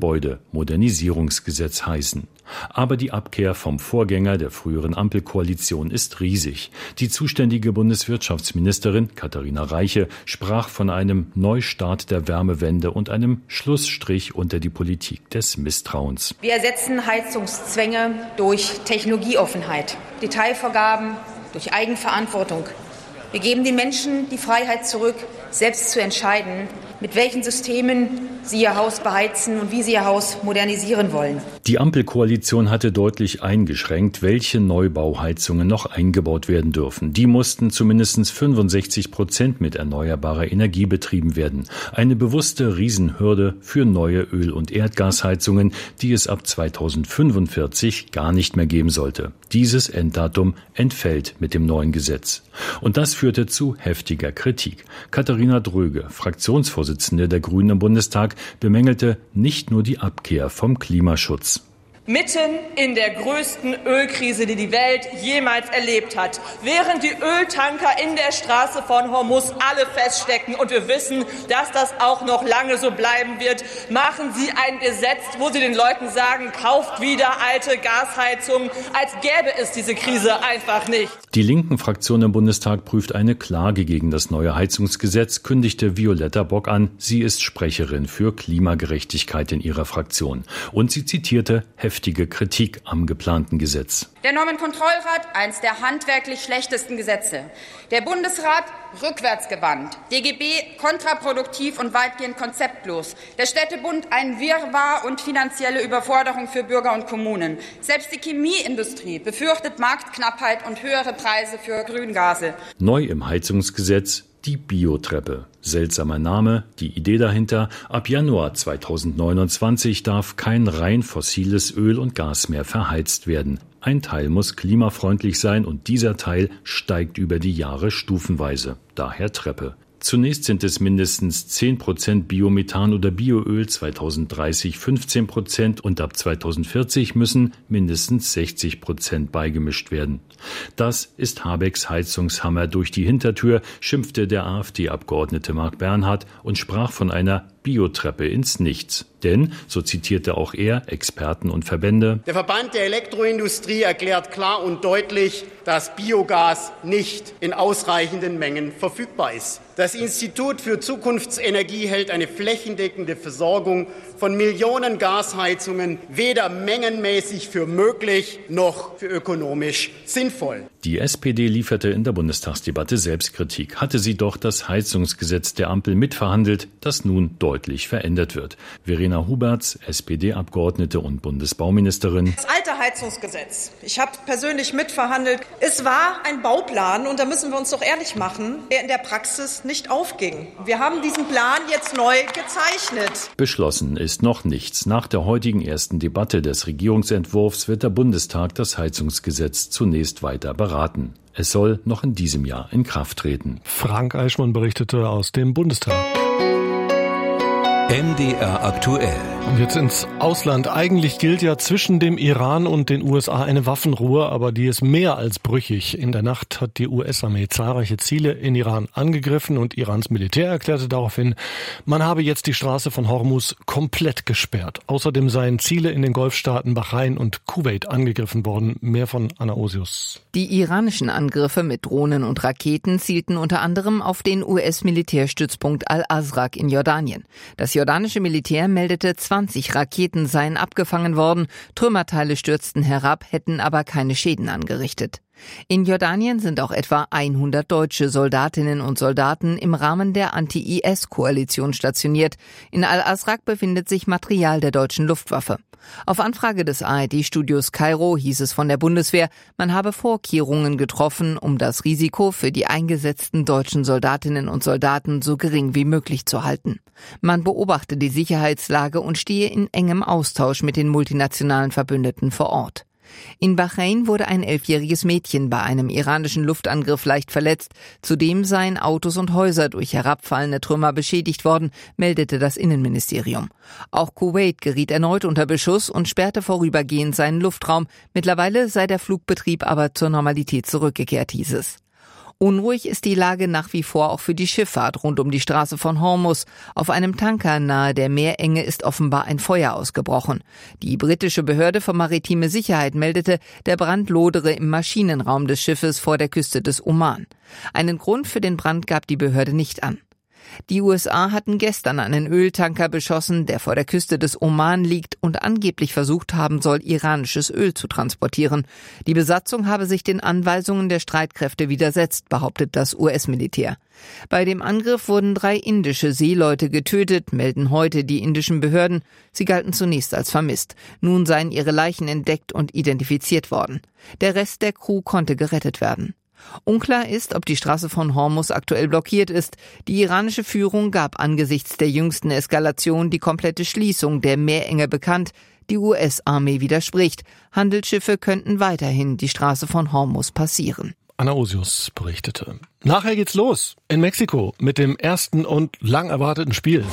Gebäudemodernisierungsgesetz heißen. Aber die Abkehr vom Vorgänger der früheren Ampelkoalition ist riesig. Die zuständige Bundeswirtschaftsministerin Katharina Reiche sprach von einem Neustart der Wärmewende und einem Schlussstrich unter die Politik des Misstrauens. Wir ersetzen Heizungszwänge durch Technologieoffenheit, Detailvorgaben durch Eigenverantwortung. Wir geben den Menschen die Freiheit zurück, selbst zu entscheiden, mit welchen Systemen sie ihr Haus beheizen und wie sie ihr Haus modernisieren wollen. Die Ampelkoalition hatte deutlich eingeschränkt, welche Neubauheizungen noch eingebaut werden dürfen. Die mussten zumindest fünfundsechzig Prozent mit erneuerbarer Energie betrieben werden. Eine bewusste Riesenhürde für neue Öl- und Erdgasheizungen, die es ab zweitausendfünfundvierzig gar nicht mehr geben sollte. Dieses Enddatum entfällt mit dem neuen Gesetz. Und das führte zu heftiger Kritik. Katharina Dröge, Fraktionsvorsitzende der Grünen im Bundestag, bemängelte nicht nur die Abkehr vom Klimaschutz. Mitten in der größten Ölkrise, die die Welt jemals erlebt hat, während die Öltanker in der Straße von Hormuz alle feststecken und wir wissen, dass das auch noch lange so bleiben wird, machen Sie ein Gesetz, wo Sie den Leuten sagen, kauft wieder alte Gasheizungen, als gäbe es diese Krise einfach nicht. Die linken Fraktion im Bundestag prüft eine Klage gegen das neue Heizungsgesetz, kündigte Violetta Bock an. Sie ist Sprecherin für Klimagerechtigkeit in ihrer Fraktion. Und sie zitierte heftige Kritik am geplanten Gesetz. Der Normenkontrollrat, eines der handwerklich schlechtesten Gesetze. Der Bundesrat, rückwärtsgewandt. D G B, kontraproduktiv und weitgehend konzeptlos. Der Städtebund, ein Wirrwarr und finanzielle Überforderung für Bürger und Kommunen. Selbst die Chemieindustrie befürchtet Marktknappheit und höhere Preise für Grüngase. Neu im Heizungsgesetz die Biotreppe. Seltsamer Name, die Idee dahinter: Ab Januar zweitausendneunundzwanzig darf kein rein fossiles Öl und Gas mehr verheizt werden. Ein Teil muss klimafreundlich sein und dieser Teil steigt über die Jahre stufenweise. Daher Treppe. Zunächst sind es mindestens zehn Prozent Biomethan oder Bioöl, zweitausenddreißig fünfzehn Prozent und ab zweitausendvierzig müssen mindestens sechzig Prozent beigemischt werden. Das ist Habecks Heizungshammer durch die Hintertür, schimpfte der AfD-Abgeordnete Marc Bernhard und sprach von einer Biotreppe ins Nichts. Denn, so zitierte auch er Experten und Verbände: Der Verband der Elektroindustrie erklärt klar und deutlich, dass Biogas nicht in ausreichenden Mengen verfügbar ist. Das Institut für Zukunftsenergie hält eine flächendeckende Versorgung von Millionen Gasheizungen weder mengenmäßig für möglich noch für ökonomisch sinnvoll. Die S P D lieferte in der Bundestagsdebatte Selbstkritik. Hatte sie doch das Heizungsgesetz der Ampel mitverhandelt, das nun deutlich verändert wird. Verena Huberts, S P D-Abgeordnete und Bundesbauministerin. Das alte Heizungsgesetz, ich habe persönlich mitverhandelt, es war ein Bauplan, und da müssen wir uns doch ehrlich machen, der in der Praxis nicht aufging. Wir haben diesen Plan jetzt neu gezeichnet. Beschlossen ist noch nichts. Nach der heutigen ersten Debatte des Regierungsentwurfs wird der Bundestag das Heizungsgesetz zunächst weiter beraten. Es soll noch in diesem Jahr in Kraft treten. Frank Eichmann berichtete aus dem Bundestag. M D R aktuell. Und jetzt ins Ausland. Eigentlich gilt ja zwischen dem Iran und den U S A eine Waffenruhe, aber die ist mehr als brüchig. In der Nacht hat die U S-Armee zahlreiche Ziele in Iran angegriffen und Irans Militär erklärte daraufhin, man habe jetzt die Straße von Hormuz komplett gesperrt. Außerdem seien Ziele in den Golfstaaten Bahrain und Kuwait angegriffen worden. Mehr von Anna Osius. Die iranischen Angriffe mit Drohnen und Raketen zielten unter anderem auf den U S-Militärstützpunkt Al-Azraq in Jordanien. Das jordanische Militär meldete, zwanzig Raketen seien abgefangen worden, Trümmerteile stürzten herab, hätten aber keine Schäden angerichtet. In Jordanien sind auch etwa hundert deutsche Soldatinnen und Soldaten im Rahmen der Anti-I S-Koalition stationiert. In Al-Azraq befindet sich Material der deutschen Luftwaffe. Auf Anfrage des A R D-Studios Kairo hieß es von der Bundeswehr, man habe Vorkehrungen getroffen, um das Risiko für die eingesetzten deutschen Soldatinnen und Soldaten so gering wie möglich zu halten. Man beobachte die Sicherheitslage und stehe in engem Austausch mit den multinationalen Verbündeten vor Ort. In Bahrain wurde ein elfjähriges Mädchen bei einem iranischen Luftangriff leicht verletzt. Zudem seien Autos und Häuser durch herabfallende Trümmer beschädigt worden, meldete das Innenministerium. Auch Kuwait geriet erneut unter Beschuss und sperrte vorübergehend seinen Luftraum. Mittlerweile sei der Flugbetrieb aber zur Normalität zurückgekehrt, hieß es. Unruhig ist die Lage nach wie vor auch für die Schifffahrt rund um die Straße von Hormuz. Auf einem Tanker nahe der Meerenge ist offenbar ein Feuer ausgebrochen. Die britische Behörde für maritime Sicherheit meldete, der Brand lodere im Maschinenraum des Schiffes vor der Küste des Oman. Einen Grund für den Brand gab die Behörde nicht an. Die U S A hatten gestern einen Öltanker beschossen, der vor der Küste des Oman liegt und angeblich versucht haben soll, iranisches Öl zu transportieren. Die Besatzung habe sich den Anweisungen der Streitkräfte widersetzt, behauptet das U S-Militär. Bei dem Angriff wurden drei indische Seeleute getötet, melden heute die indischen Behörden. Sie galten zunächst als vermisst. Nun seien ihre Leichen entdeckt und identifiziert worden. Der Rest der Crew konnte gerettet werden. Unklar ist, ob die Straße von Hormuz aktuell blockiert ist. Die iranische Führung gab angesichts der jüngsten Eskalation die komplette Schließung der Meerenge bekannt. Die U S-Armee widerspricht. Handelsschiffe könnten weiterhin die Straße von Hormuz passieren. Anna Osius berichtete. Nachher geht's los in Mexiko mit dem ersten und lang erwarteten Spiel.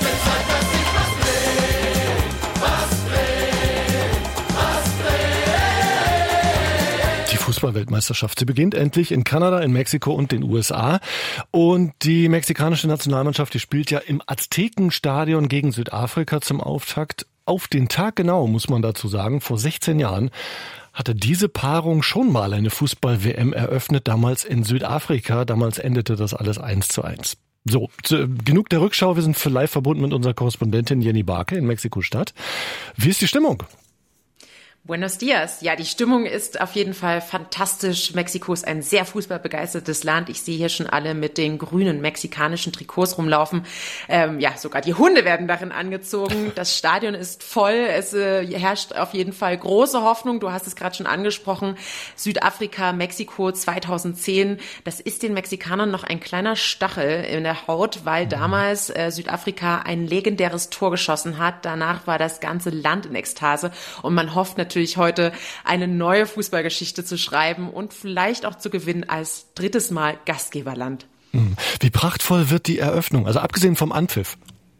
Fußball-Weltmeisterschaft. Sie beginnt endlich in Kanada, in Mexiko und den U S A. Und die mexikanische Nationalmannschaft, die spielt ja im Aztekenstadion gegen Südafrika zum Auftakt. Auf den Tag genau, muss man dazu sagen, vor sechzehn Jahren hatte diese Paarung schon mal eine Fußball-W M eröffnet, damals in Südafrika. Damals endete das alles eins zu eins. So, zu, genug der Rückschau. Wir sind für live verbunden mit unserer Korrespondentin Jenny Barke in Mexiko-Stadt. Wie ist die Stimmung? Buenos dias. Ja, die Stimmung ist auf jeden Fall fantastisch. Mexiko ist ein sehr fußballbegeistertes Land. Ich sehe hier schon alle mit den grünen mexikanischen Trikots rumlaufen. Ähm, ja, sogar die Hunde werden darin angezogen. Das Stadion ist voll. Es äh, herrscht auf jeden Fall große Hoffnung. Du hast es gerade schon angesprochen. Südafrika, Mexiko zweitausendzehn. Das ist den Mexikanern noch ein kleiner Stachel in der Haut, weil damals äh, Südafrika ein legendäres Tor geschossen hat. Danach war das ganze Land in Ekstase und man hofft natürlich, natürlich heute eine neue Fußballgeschichte zu schreiben und vielleicht auch zu gewinnen als drittes Mal Gastgeberland. Wie prachtvoll wird die Eröffnung, also abgesehen vom Anpfiff?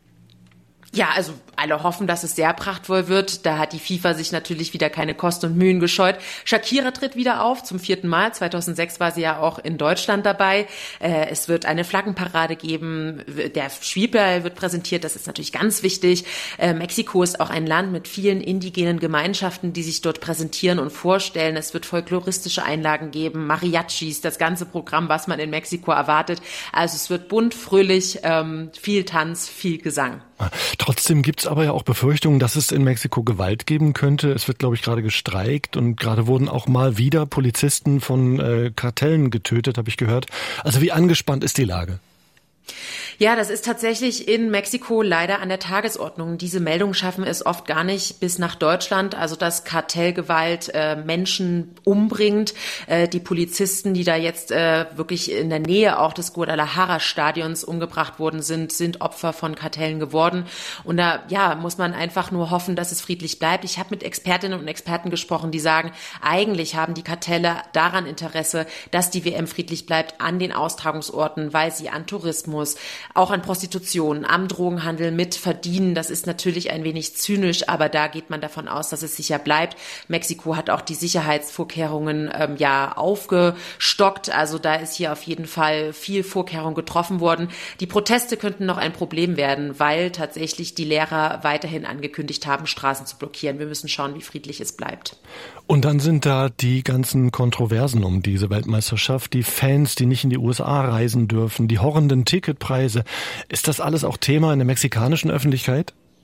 Ja, also alle hoffen, dass es sehr prachtvoll wird. Da hat die FIFA sich natürlich wieder keine Kosten und Mühen gescheut. Shakira tritt wieder auf, zum vierten Mal. zweitausendsechs war sie ja auch in Deutschland dabei. Äh, es wird eine Flaggenparade geben. Der Spielball wird präsentiert. Das ist natürlich ganz wichtig. Äh, Mexiko ist auch ein Land mit vielen indigenen Gemeinschaften, die sich dort präsentieren und vorstellen. Es wird folkloristische Einlagen geben, Mariachis, das ganze Programm, was man in Mexiko erwartet. Also es wird bunt, fröhlich, ähm, viel Tanz, viel Gesang. Trotzdem gibt's aber ja auch Befürchtungen, dass es in Mexiko Gewalt geben könnte. Es wird, glaube ich, gerade gestreikt und gerade wurden auch mal wieder Polizisten von äh, Kartellen getötet, habe ich gehört. Also wie angespannt ist die Lage? Ja, das ist tatsächlich in Mexiko leider an der Tagesordnung. Diese Meldungen schaffen es oft gar nicht bis nach Deutschland. Also dass Kartellgewalt äh, Menschen umbringt. Äh, die Polizisten, die da jetzt äh, wirklich in der Nähe auch des Guadalajara-Stadions umgebracht worden sind, sind Opfer von Kartellen geworden. Und da ja muss man einfach nur hoffen, dass es friedlich bleibt. Ich habe mit Expertinnen und Experten gesprochen, die sagen, eigentlich haben die Kartelle daran Interesse, dass die W M friedlich bleibt an den Austragungsorten, weil sie an Tourismus, auch an Prostitution, am Drogenhandel mit verdienen. Das ist natürlich ein wenig zynisch, aber da geht man davon aus, dass es sicher bleibt. Mexiko hat auch die Sicherheitsvorkehrungen ähm, ja aufgestockt. Also da ist hier auf jeden Fall viel Vorkehrung getroffen worden. Die Proteste könnten noch ein Problem werden, weil tatsächlich die Lehrer weiterhin angekündigt haben, Straßen zu blockieren. Wir müssen schauen, wie friedlich es bleibt. Und dann sind da die ganzen Kontroversen um diese Weltmeisterschaft, die Fans, die nicht in die U S A reisen dürfen, die horrenden Ticketpreise. Ist das alles auch Thema in der mexikanischen Öffentlichkeit?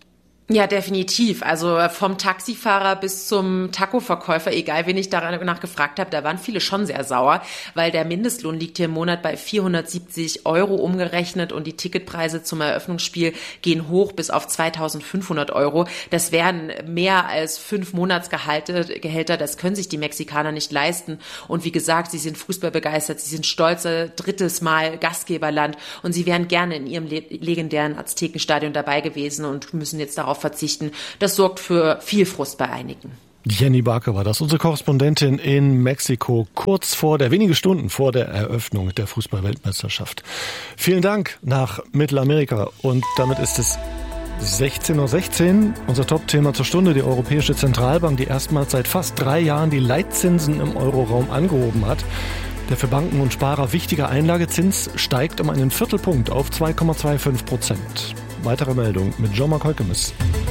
Ja, definitiv. Also vom Taxifahrer bis zum Taco-Verkäufer, egal wen ich danach gefragt habe, da waren viele schon sehr sauer, weil der Mindestlohn liegt hier im Monat bei vierhundertsiebzig Euro umgerechnet und die Ticketpreise zum Eröffnungsspiel gehen hoch bis auf zweitausendfünfhundert Euro. Das wären mehr als fünf Monatsgehälter, das können sich die Mexikaner nicht leisten. Und wie gesagt, sie sind fußballbegeistert, sie sind stolze drittes Mal Gastgeberland und sie wären gerne in ihrem legendären Aztekenstadion dabei gewesen und müssen jetzt darauf verzichten. Das sorgt für viel Frust bei einigen. Jenny Barke war das, unsere Korrespondentin in Mexiko, kurz vor der, wenige Stunden vor der Eröffnung der Fußball-Weltmeisterschaft. Vielen Dank nach Mittelamerika und damit ist es sechzehn Uhr sechzehn. Unser Top-Thema zur Stunde, die Europäische Zentralbank, die erstmals seit fast drei Jahren die Leitzinsen im Euroraum angehoben hat. Der für Banken und Sparer wichtige Einlagezins steigt um einen Viertelpunkt auf zwei Komma fünfundzwanzig Prozent. Weitere Meldung mit Jean-Marc Heukemes.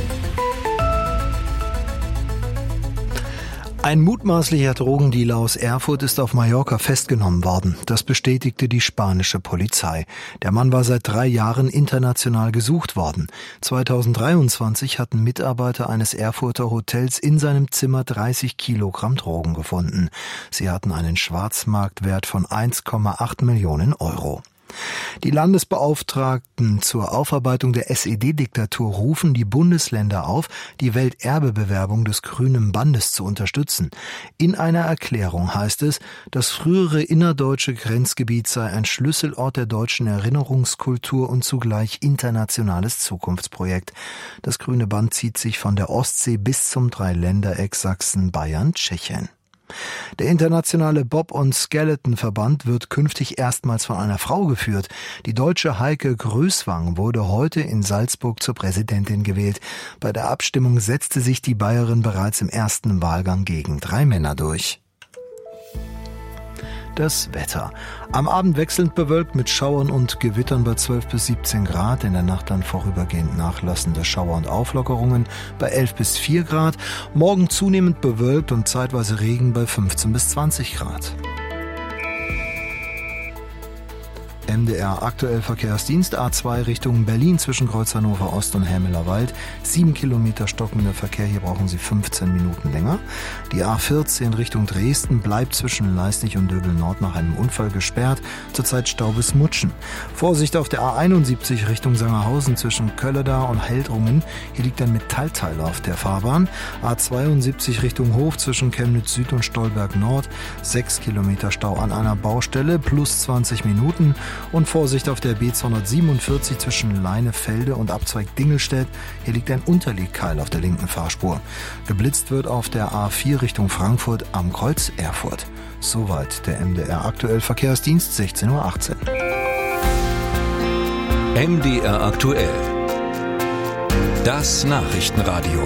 Ein mutmaßlicher Drogendealer aus Erfurt ist auf Mallorca festgenommen worden. Das bestätigte die spanische Polizei. Der Mann war seit drei Jahren international gesucht worden. zweitausenddreiundzwanzig hatten Mitarbeiter eines Erfurter Hotels in seinem Zimmer dreißig Kilogramm Drogen gefunden. Sie hatten einen Schwarzmarktwert von eins Komma acht Millionen Euro. Die Landesbeauftragten zur Aufarbeitung der S E D-Diktatur rufen die Bundesländer auf, die Welterbebewerbung des Grünen Bandes zu unterstützen. In einer Erklärung heißt es, das frühere innerdeutsche Grenzgebiet sei ein Schlüsselort der deutschen Erinnerungskultur und zugleich internationales Zukunftsprojekt. Das Grüne Band zieht sich von der Ostsee bis zum Dreiländereck Sachsen, Bayern, Tschechien. Der internationale Bob- und Skeleton-Verband wird künftig erstmals von einer Frau geführt. Die Deutsche Heike Größwang wurde heute in Salzburg zur Präsidentin gewählt. Bei der Abstimmung setzte sich die Bayerin bereits im ersten Wahlgang gegen drei Männer durch. Das Wetter. Am Abend wechselnd bewölkt mit Schauern und Gewittern bei zwölf bis siebzehn Grad. In der Nacht dann vorübergehend nachlassende Schauer und Auflockerungen bei elf bis vier Grad. Morgen zunehmend bewölkt und zeitweise Regen bei fünfzehn bis zwanzig Grad. M D R aktuell Verkehrsdienst A zwei Richtung Berlin zwischen Kreuz Hannover Ost und Hämeler Wald. Sieben Kilometer stockender Verkehr, hier brauchen Sie fünfzehn Minuten länger. Die A vierzehn Richtung Dresden bleibt zwischen Leisnig und Döbel Nord nach einem Unfall gesperrt. Zurzeit Stau bis Mutschen. Vorsicht auf der A einundsiebzig Richtung Sangerhausen zwischen Köllerda und Heldrungen. Hier liegt ein Metallteil auf der Fahrbahn. A zweiundsiebzig Richtung Hof zwischen Chemnitz Süd und Stolberg Nord. Sechs Kilometer Stau an einer Baustelle plus zwanzig Minuten. Und Vorsicht auf der B zweihundertsiebenundvierzig zwischen Leinefelde und Abzweig Dingelstedt. Hier liegt ein Unterlegkeil auf der linken Fahrspur. Geblitzt wird auf der A vier Richtung Frankfurt am Kreuz Erfurt. Soweit der M D R aktuell Verkehrsdienst, sechzehn Uhr achtzehn. M D R aktuell. Das Nachrichtenradio.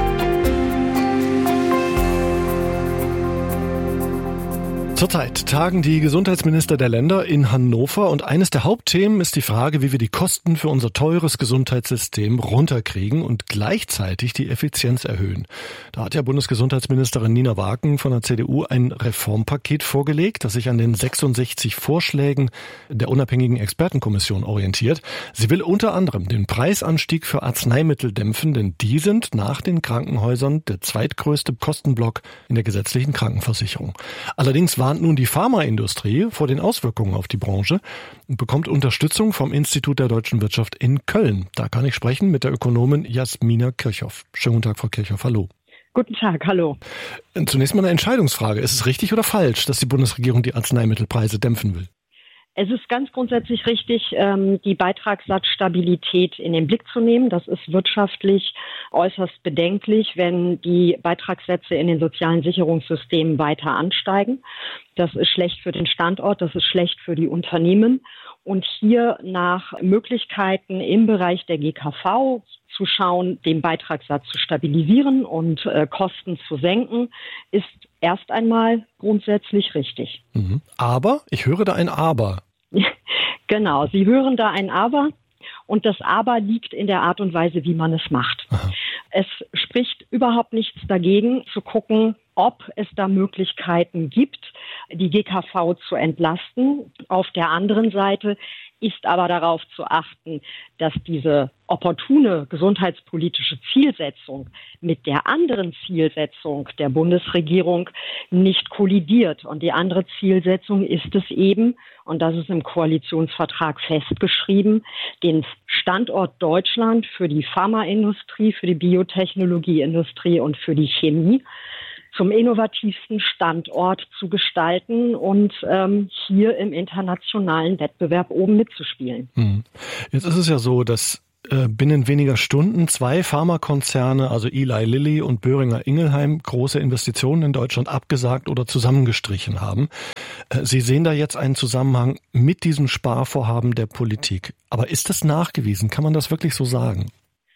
Zurzeit tagen die Gesundheitsminister der Länder in Hannover und eines der Hauptthemen ist die Frage, wie wir die Kosten für unser teures Gesundheitssystem runterkriegen und gleichzeitig die Effizienz erhöhen. Da hat ja Bundesgesundheitsministerin Nina Wagen von der C D U ein Reformpaket vorgelegt, das sich an den sechsundsechzig Vorschlägen der unabhängigen Expertenkommission orientiert. Sie will unter anderem den Preisanstieg für Arzneimittel dämpfen, denn die sind nach den Krankenhäusern der zweitgrößte Kostenblock in der gesetzlichen Krankenversicherung. Allerdings warnt nun die Pharmaindustrie vor den Auswirkungen auf die Branche und bekommt Unterstützung vom Institut der deutschen Wirtschaft in Köln. Da kann ich sprechen mit der Ökonomin Jasmina Kirchhoff. Schönen guten Tag, Frau Kirchhoff. Hallo. Guten Tag, hallo. Zunächst mal eine Entscheidungsfrage. Ist es richtig oder falsch, dass die Bundesregierung die Arzneimittelpreise dämpfen will? Es ist ganz grundsätzlich richtig, die Beitragssatzstabilität in den Blick zu nehmen. Das ist wirtschaftlich äußerst bedenklich, wenn die Beitragssätze in den sozialen Sicherungssystemen weiter ansteigen. Das ist schlecht für den Standort, das ist schlecht für die Unternehmen. Und hier nach Möglichkeiten im Bereich der G K V zu schauen, den Beitragssatz zu stabilisieren und äh, Kosten zu senken, ist erst einmal grundsätzlich richtig. Mhm. Aber, ich höre da ein Aber. Genau, Sie hören da ein Aber und das Aber liegt in der Art und Weise, wie man es macht. Aha. Es spricht überhaupt nichts dagegen, zu gucken, ob es da Möglichkeiten gibt, die G K V zu entlasten. Auf der anderen Seite ist aber darauf zu achten, dass diese opportune gesundheitspolitische Zielsetzung mit der anderen Zielsetzung der Bundesregierung nicht kollidiert. Und die andere Zielsetzung ist es eben, und das ist im Koalitionsvertrag festgeschrieben, den Standort Deutschland für die Pharmaindustrie, für die Biotechnologieindustrie und für die Chemie zum innovativsten Standort zu gestalten und ähm, hier im internationalen Wettbewerb oben mitzuspielen. Hm. Jetzt ist es ja so, dass äh, binnen weniger Stunden zwei Pharmakonzerne, also Eli Lilly und Boehringer Ingelheim, große Investitionen in Deutschland abgesagt oder zusammengestrichen haben. Äh, Sie sehen da jetzt einen Zusammenhang mit diesem Sparvorhaben der Politik. Aber ist das nachgewiesen? Kann man das wirklich so sagen?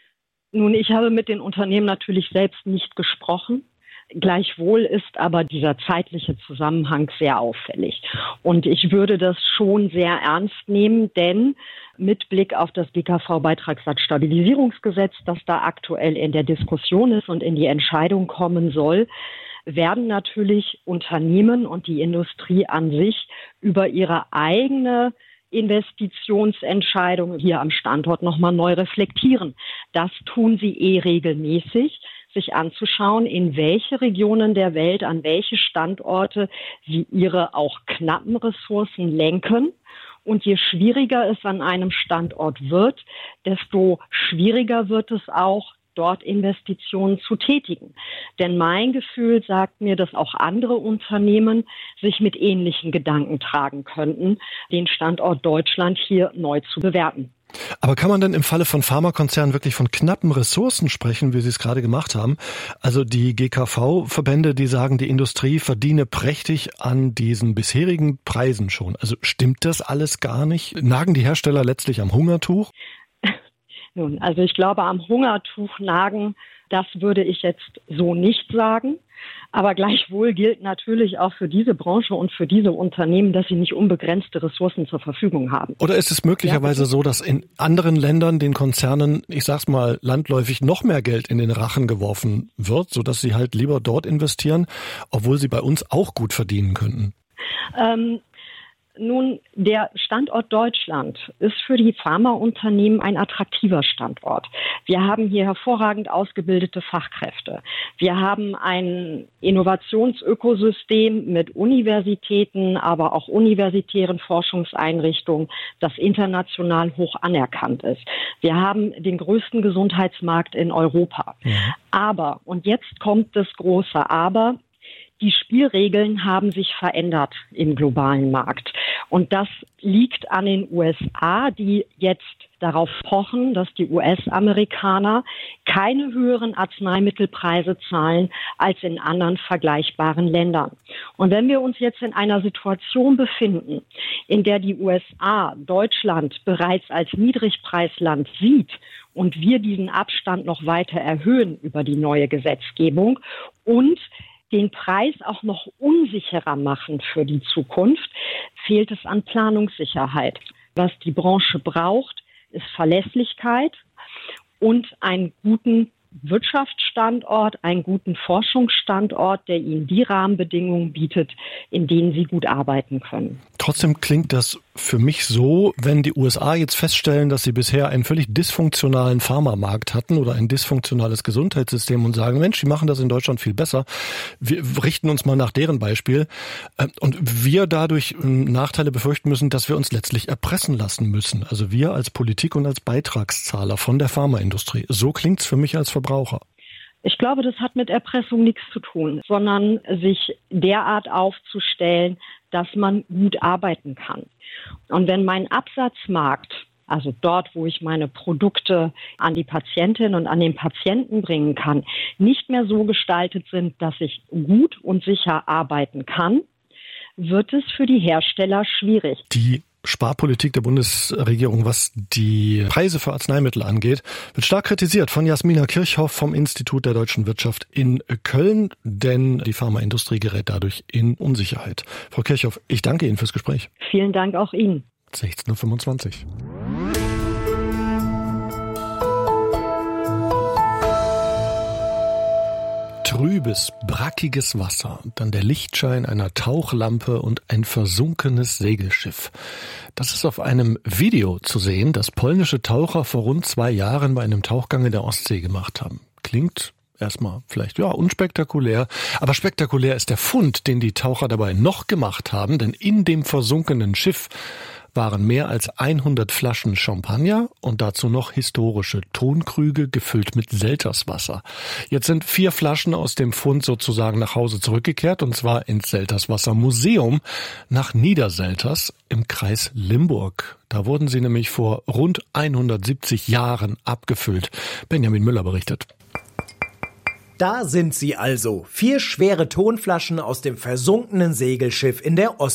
Nun, ich habe mit den Unternehmen natürlich selbst nicht gesprochen. Gleichwohl ist aber dieser zeitliche Zusammenhang sehr auffällig. Und ich würde das schon sehr ernst nehmen, denn mit Blick auf das G K V-Beitragssatzstabilisierungsgesetz, das da aktuell in der Diskussion ist und in die Entscheidung kommen soll, werden natürlich Unternehmen und die Industrie an sich über ihre eigene Investitionsentscheidung hier am Standort nochmal neu reflektieren. Das tun sie eh regelmäßig, sich anzuschauen, in welche Regionen der Welt, an welche Standorte sie ihre auch knappen Ressourcen lenken. Und je schwieriger es an einem Standort wird, desto schwieriger wird es auch, dort Investitionen zu tätigen. Denn mein Gefühl sagt mir, dass auch andere Unternehmen sich mit ähnlichen Gedanken tragen könnten, den Standort Deutschland hier neu zu bewerten. Aber kann man denn im Falle von Pharmakonzernen wirklich von knappen Ressourcen sprechen, wie Sie es gerade gemacht haben? Also die G K V-Verbände, die sagen, die Industrie verdiene prächtig an diesen bisherigen Preisen schon. Also stimmt das alles gar nicht? Nagen die Hersteller letztlich am Hungertuch? Nun, also ich glaube, am Hungertuch nagen, das würde ich jetzt so nicht sagen. Aber gleichwohl gilt natürlich auch für diese Branche und für diese Unternehmen, dass sie nicht unbegrenzte Ressourcen zur Verfügung haben. Oder ist es möglicherweise ja, so, dass in anderen Ländern den Konzernen, ich sag's mal landläufig, noch mehr Geld in den Rachen geworfen wird, sodass sie halt lieber dort investieren, obwohl sie bei uns auch gut verdienen könnten? Ähm, Nun, der Standort Deutschland ist für die Pharmaunternehmen ein attraktiver Standort. Wir haben hier hervorragend ausgebildete Fachkräfte. Wir haben ein Innovationsökosystem mit Universitäten, aber auch universitären Forschungseinrichtungen, das international hoch anerkannt ist. Wir haben den größten Gesundheitsmarkt in Europa. Ja. Aber, und jetzt kommt das große Aber, die Spielregeln haben sich verändert im globalen Markt. Und das liegt an den U S A, die jetzt darauf pochen, dass die U S-Amerikaner keine höheren Arzneimittelpreise zahlen als in anderen vergleichbaren Ländern. Und wenn wir uns jetzt in einer Situation befinden, in der die U S A Deutschland bereits als Niedrigpreisland sieht und wir diesen Abstand noch weiter erhöhen über die neue Gesetzgebung und den Preis auch noch unsicherer machen für die Zukunft, fehlt es an Planungssicherheit. Was die Branche braucht, ist Verlässlichkeit und einen guten Wirtschaftsstandort, einen guten Forschungsstandort, der ihnen die Rahmenbedingungen bietet, in denen sie gut arbeiten können. Trotzdem klingt das für mich so, wenn die U S A jetzt feststellen, dass sie bisher einen völlig dysfunktionalen Pharmamarkt hatten oder ein dysfunktionales Gesundheitssystem und sagen, Mensch, die machen das in Deutschland viel besser. Wir richten uns mal nach deren Beispiel. Und wir dadurch Nachteile befürchten müssen, dass wir uns letztlich erpressen lassen müssen. Also wir als Politik und als Beitragszahler von der Pharmaindustrie. So klingt's für mich als Verbraucher. Ich glaube, das hat mit Erpressung nichts zu tun, sondern sich derart aufzustellen, dass man gut arbeiten kann. Und wenn mein Absatzmarkt, also dort, wo ich meine Produkte an die Patientin und an den Patienten bringen kann, nicht mehr so gestaltet sind, dass ich gut und sicher arbeiten kann, wird es für die Hersteller schwierig. Die Sparpolitik der Bundesregierung, was die Preise für Arzneimittel angeht, wird stark kritisiert von Jasmina Kirchhoff vom Institut der deutschen Wirtschaft in Köln, denn die Pharmaindustrie gerät dadurch in Unsicherheit. Frau Kirchhoff, ich danke Ihnen fürs Gespräch. Vielen Dank auch Ihnen. sechzehn Uhr fünfundzwanzig. trübes, brackiges Wasser, dann der Lichtschein einer Tauchlampe und ein versunkenes Segelschiff. Das ist auf einem Video zu sehen, das polnische Taucher vor rund zwei Jahren bei einem Tauchgang in der Ostsee gemacht haben. Klingt erstmal vielleicht, ja, unspektakulär, aber spektakulär ist der Fund, den die Taucher dabei noch gemacht haben, denn in dem versunkenen Schiff waren mehr als hundert Flaschen Champagner und dazu noch historische Tonkrüge gefüllt mit Selterswasser. Jetzt sind vier Flaschen aus dem Fund sozusagen nach Hause zurückgekehrt, und zwar ins Selterswasser Museum nach Niederselters im Kreis Limburg. Da wurden sie nämlich vor rund hundertsiebzig Jahren abgefüllt. Benjamin Müller berichtet. Da sind sie also, vier schwere Tonflaschen aus dem versunkenen Segelschiff in der Ostsee.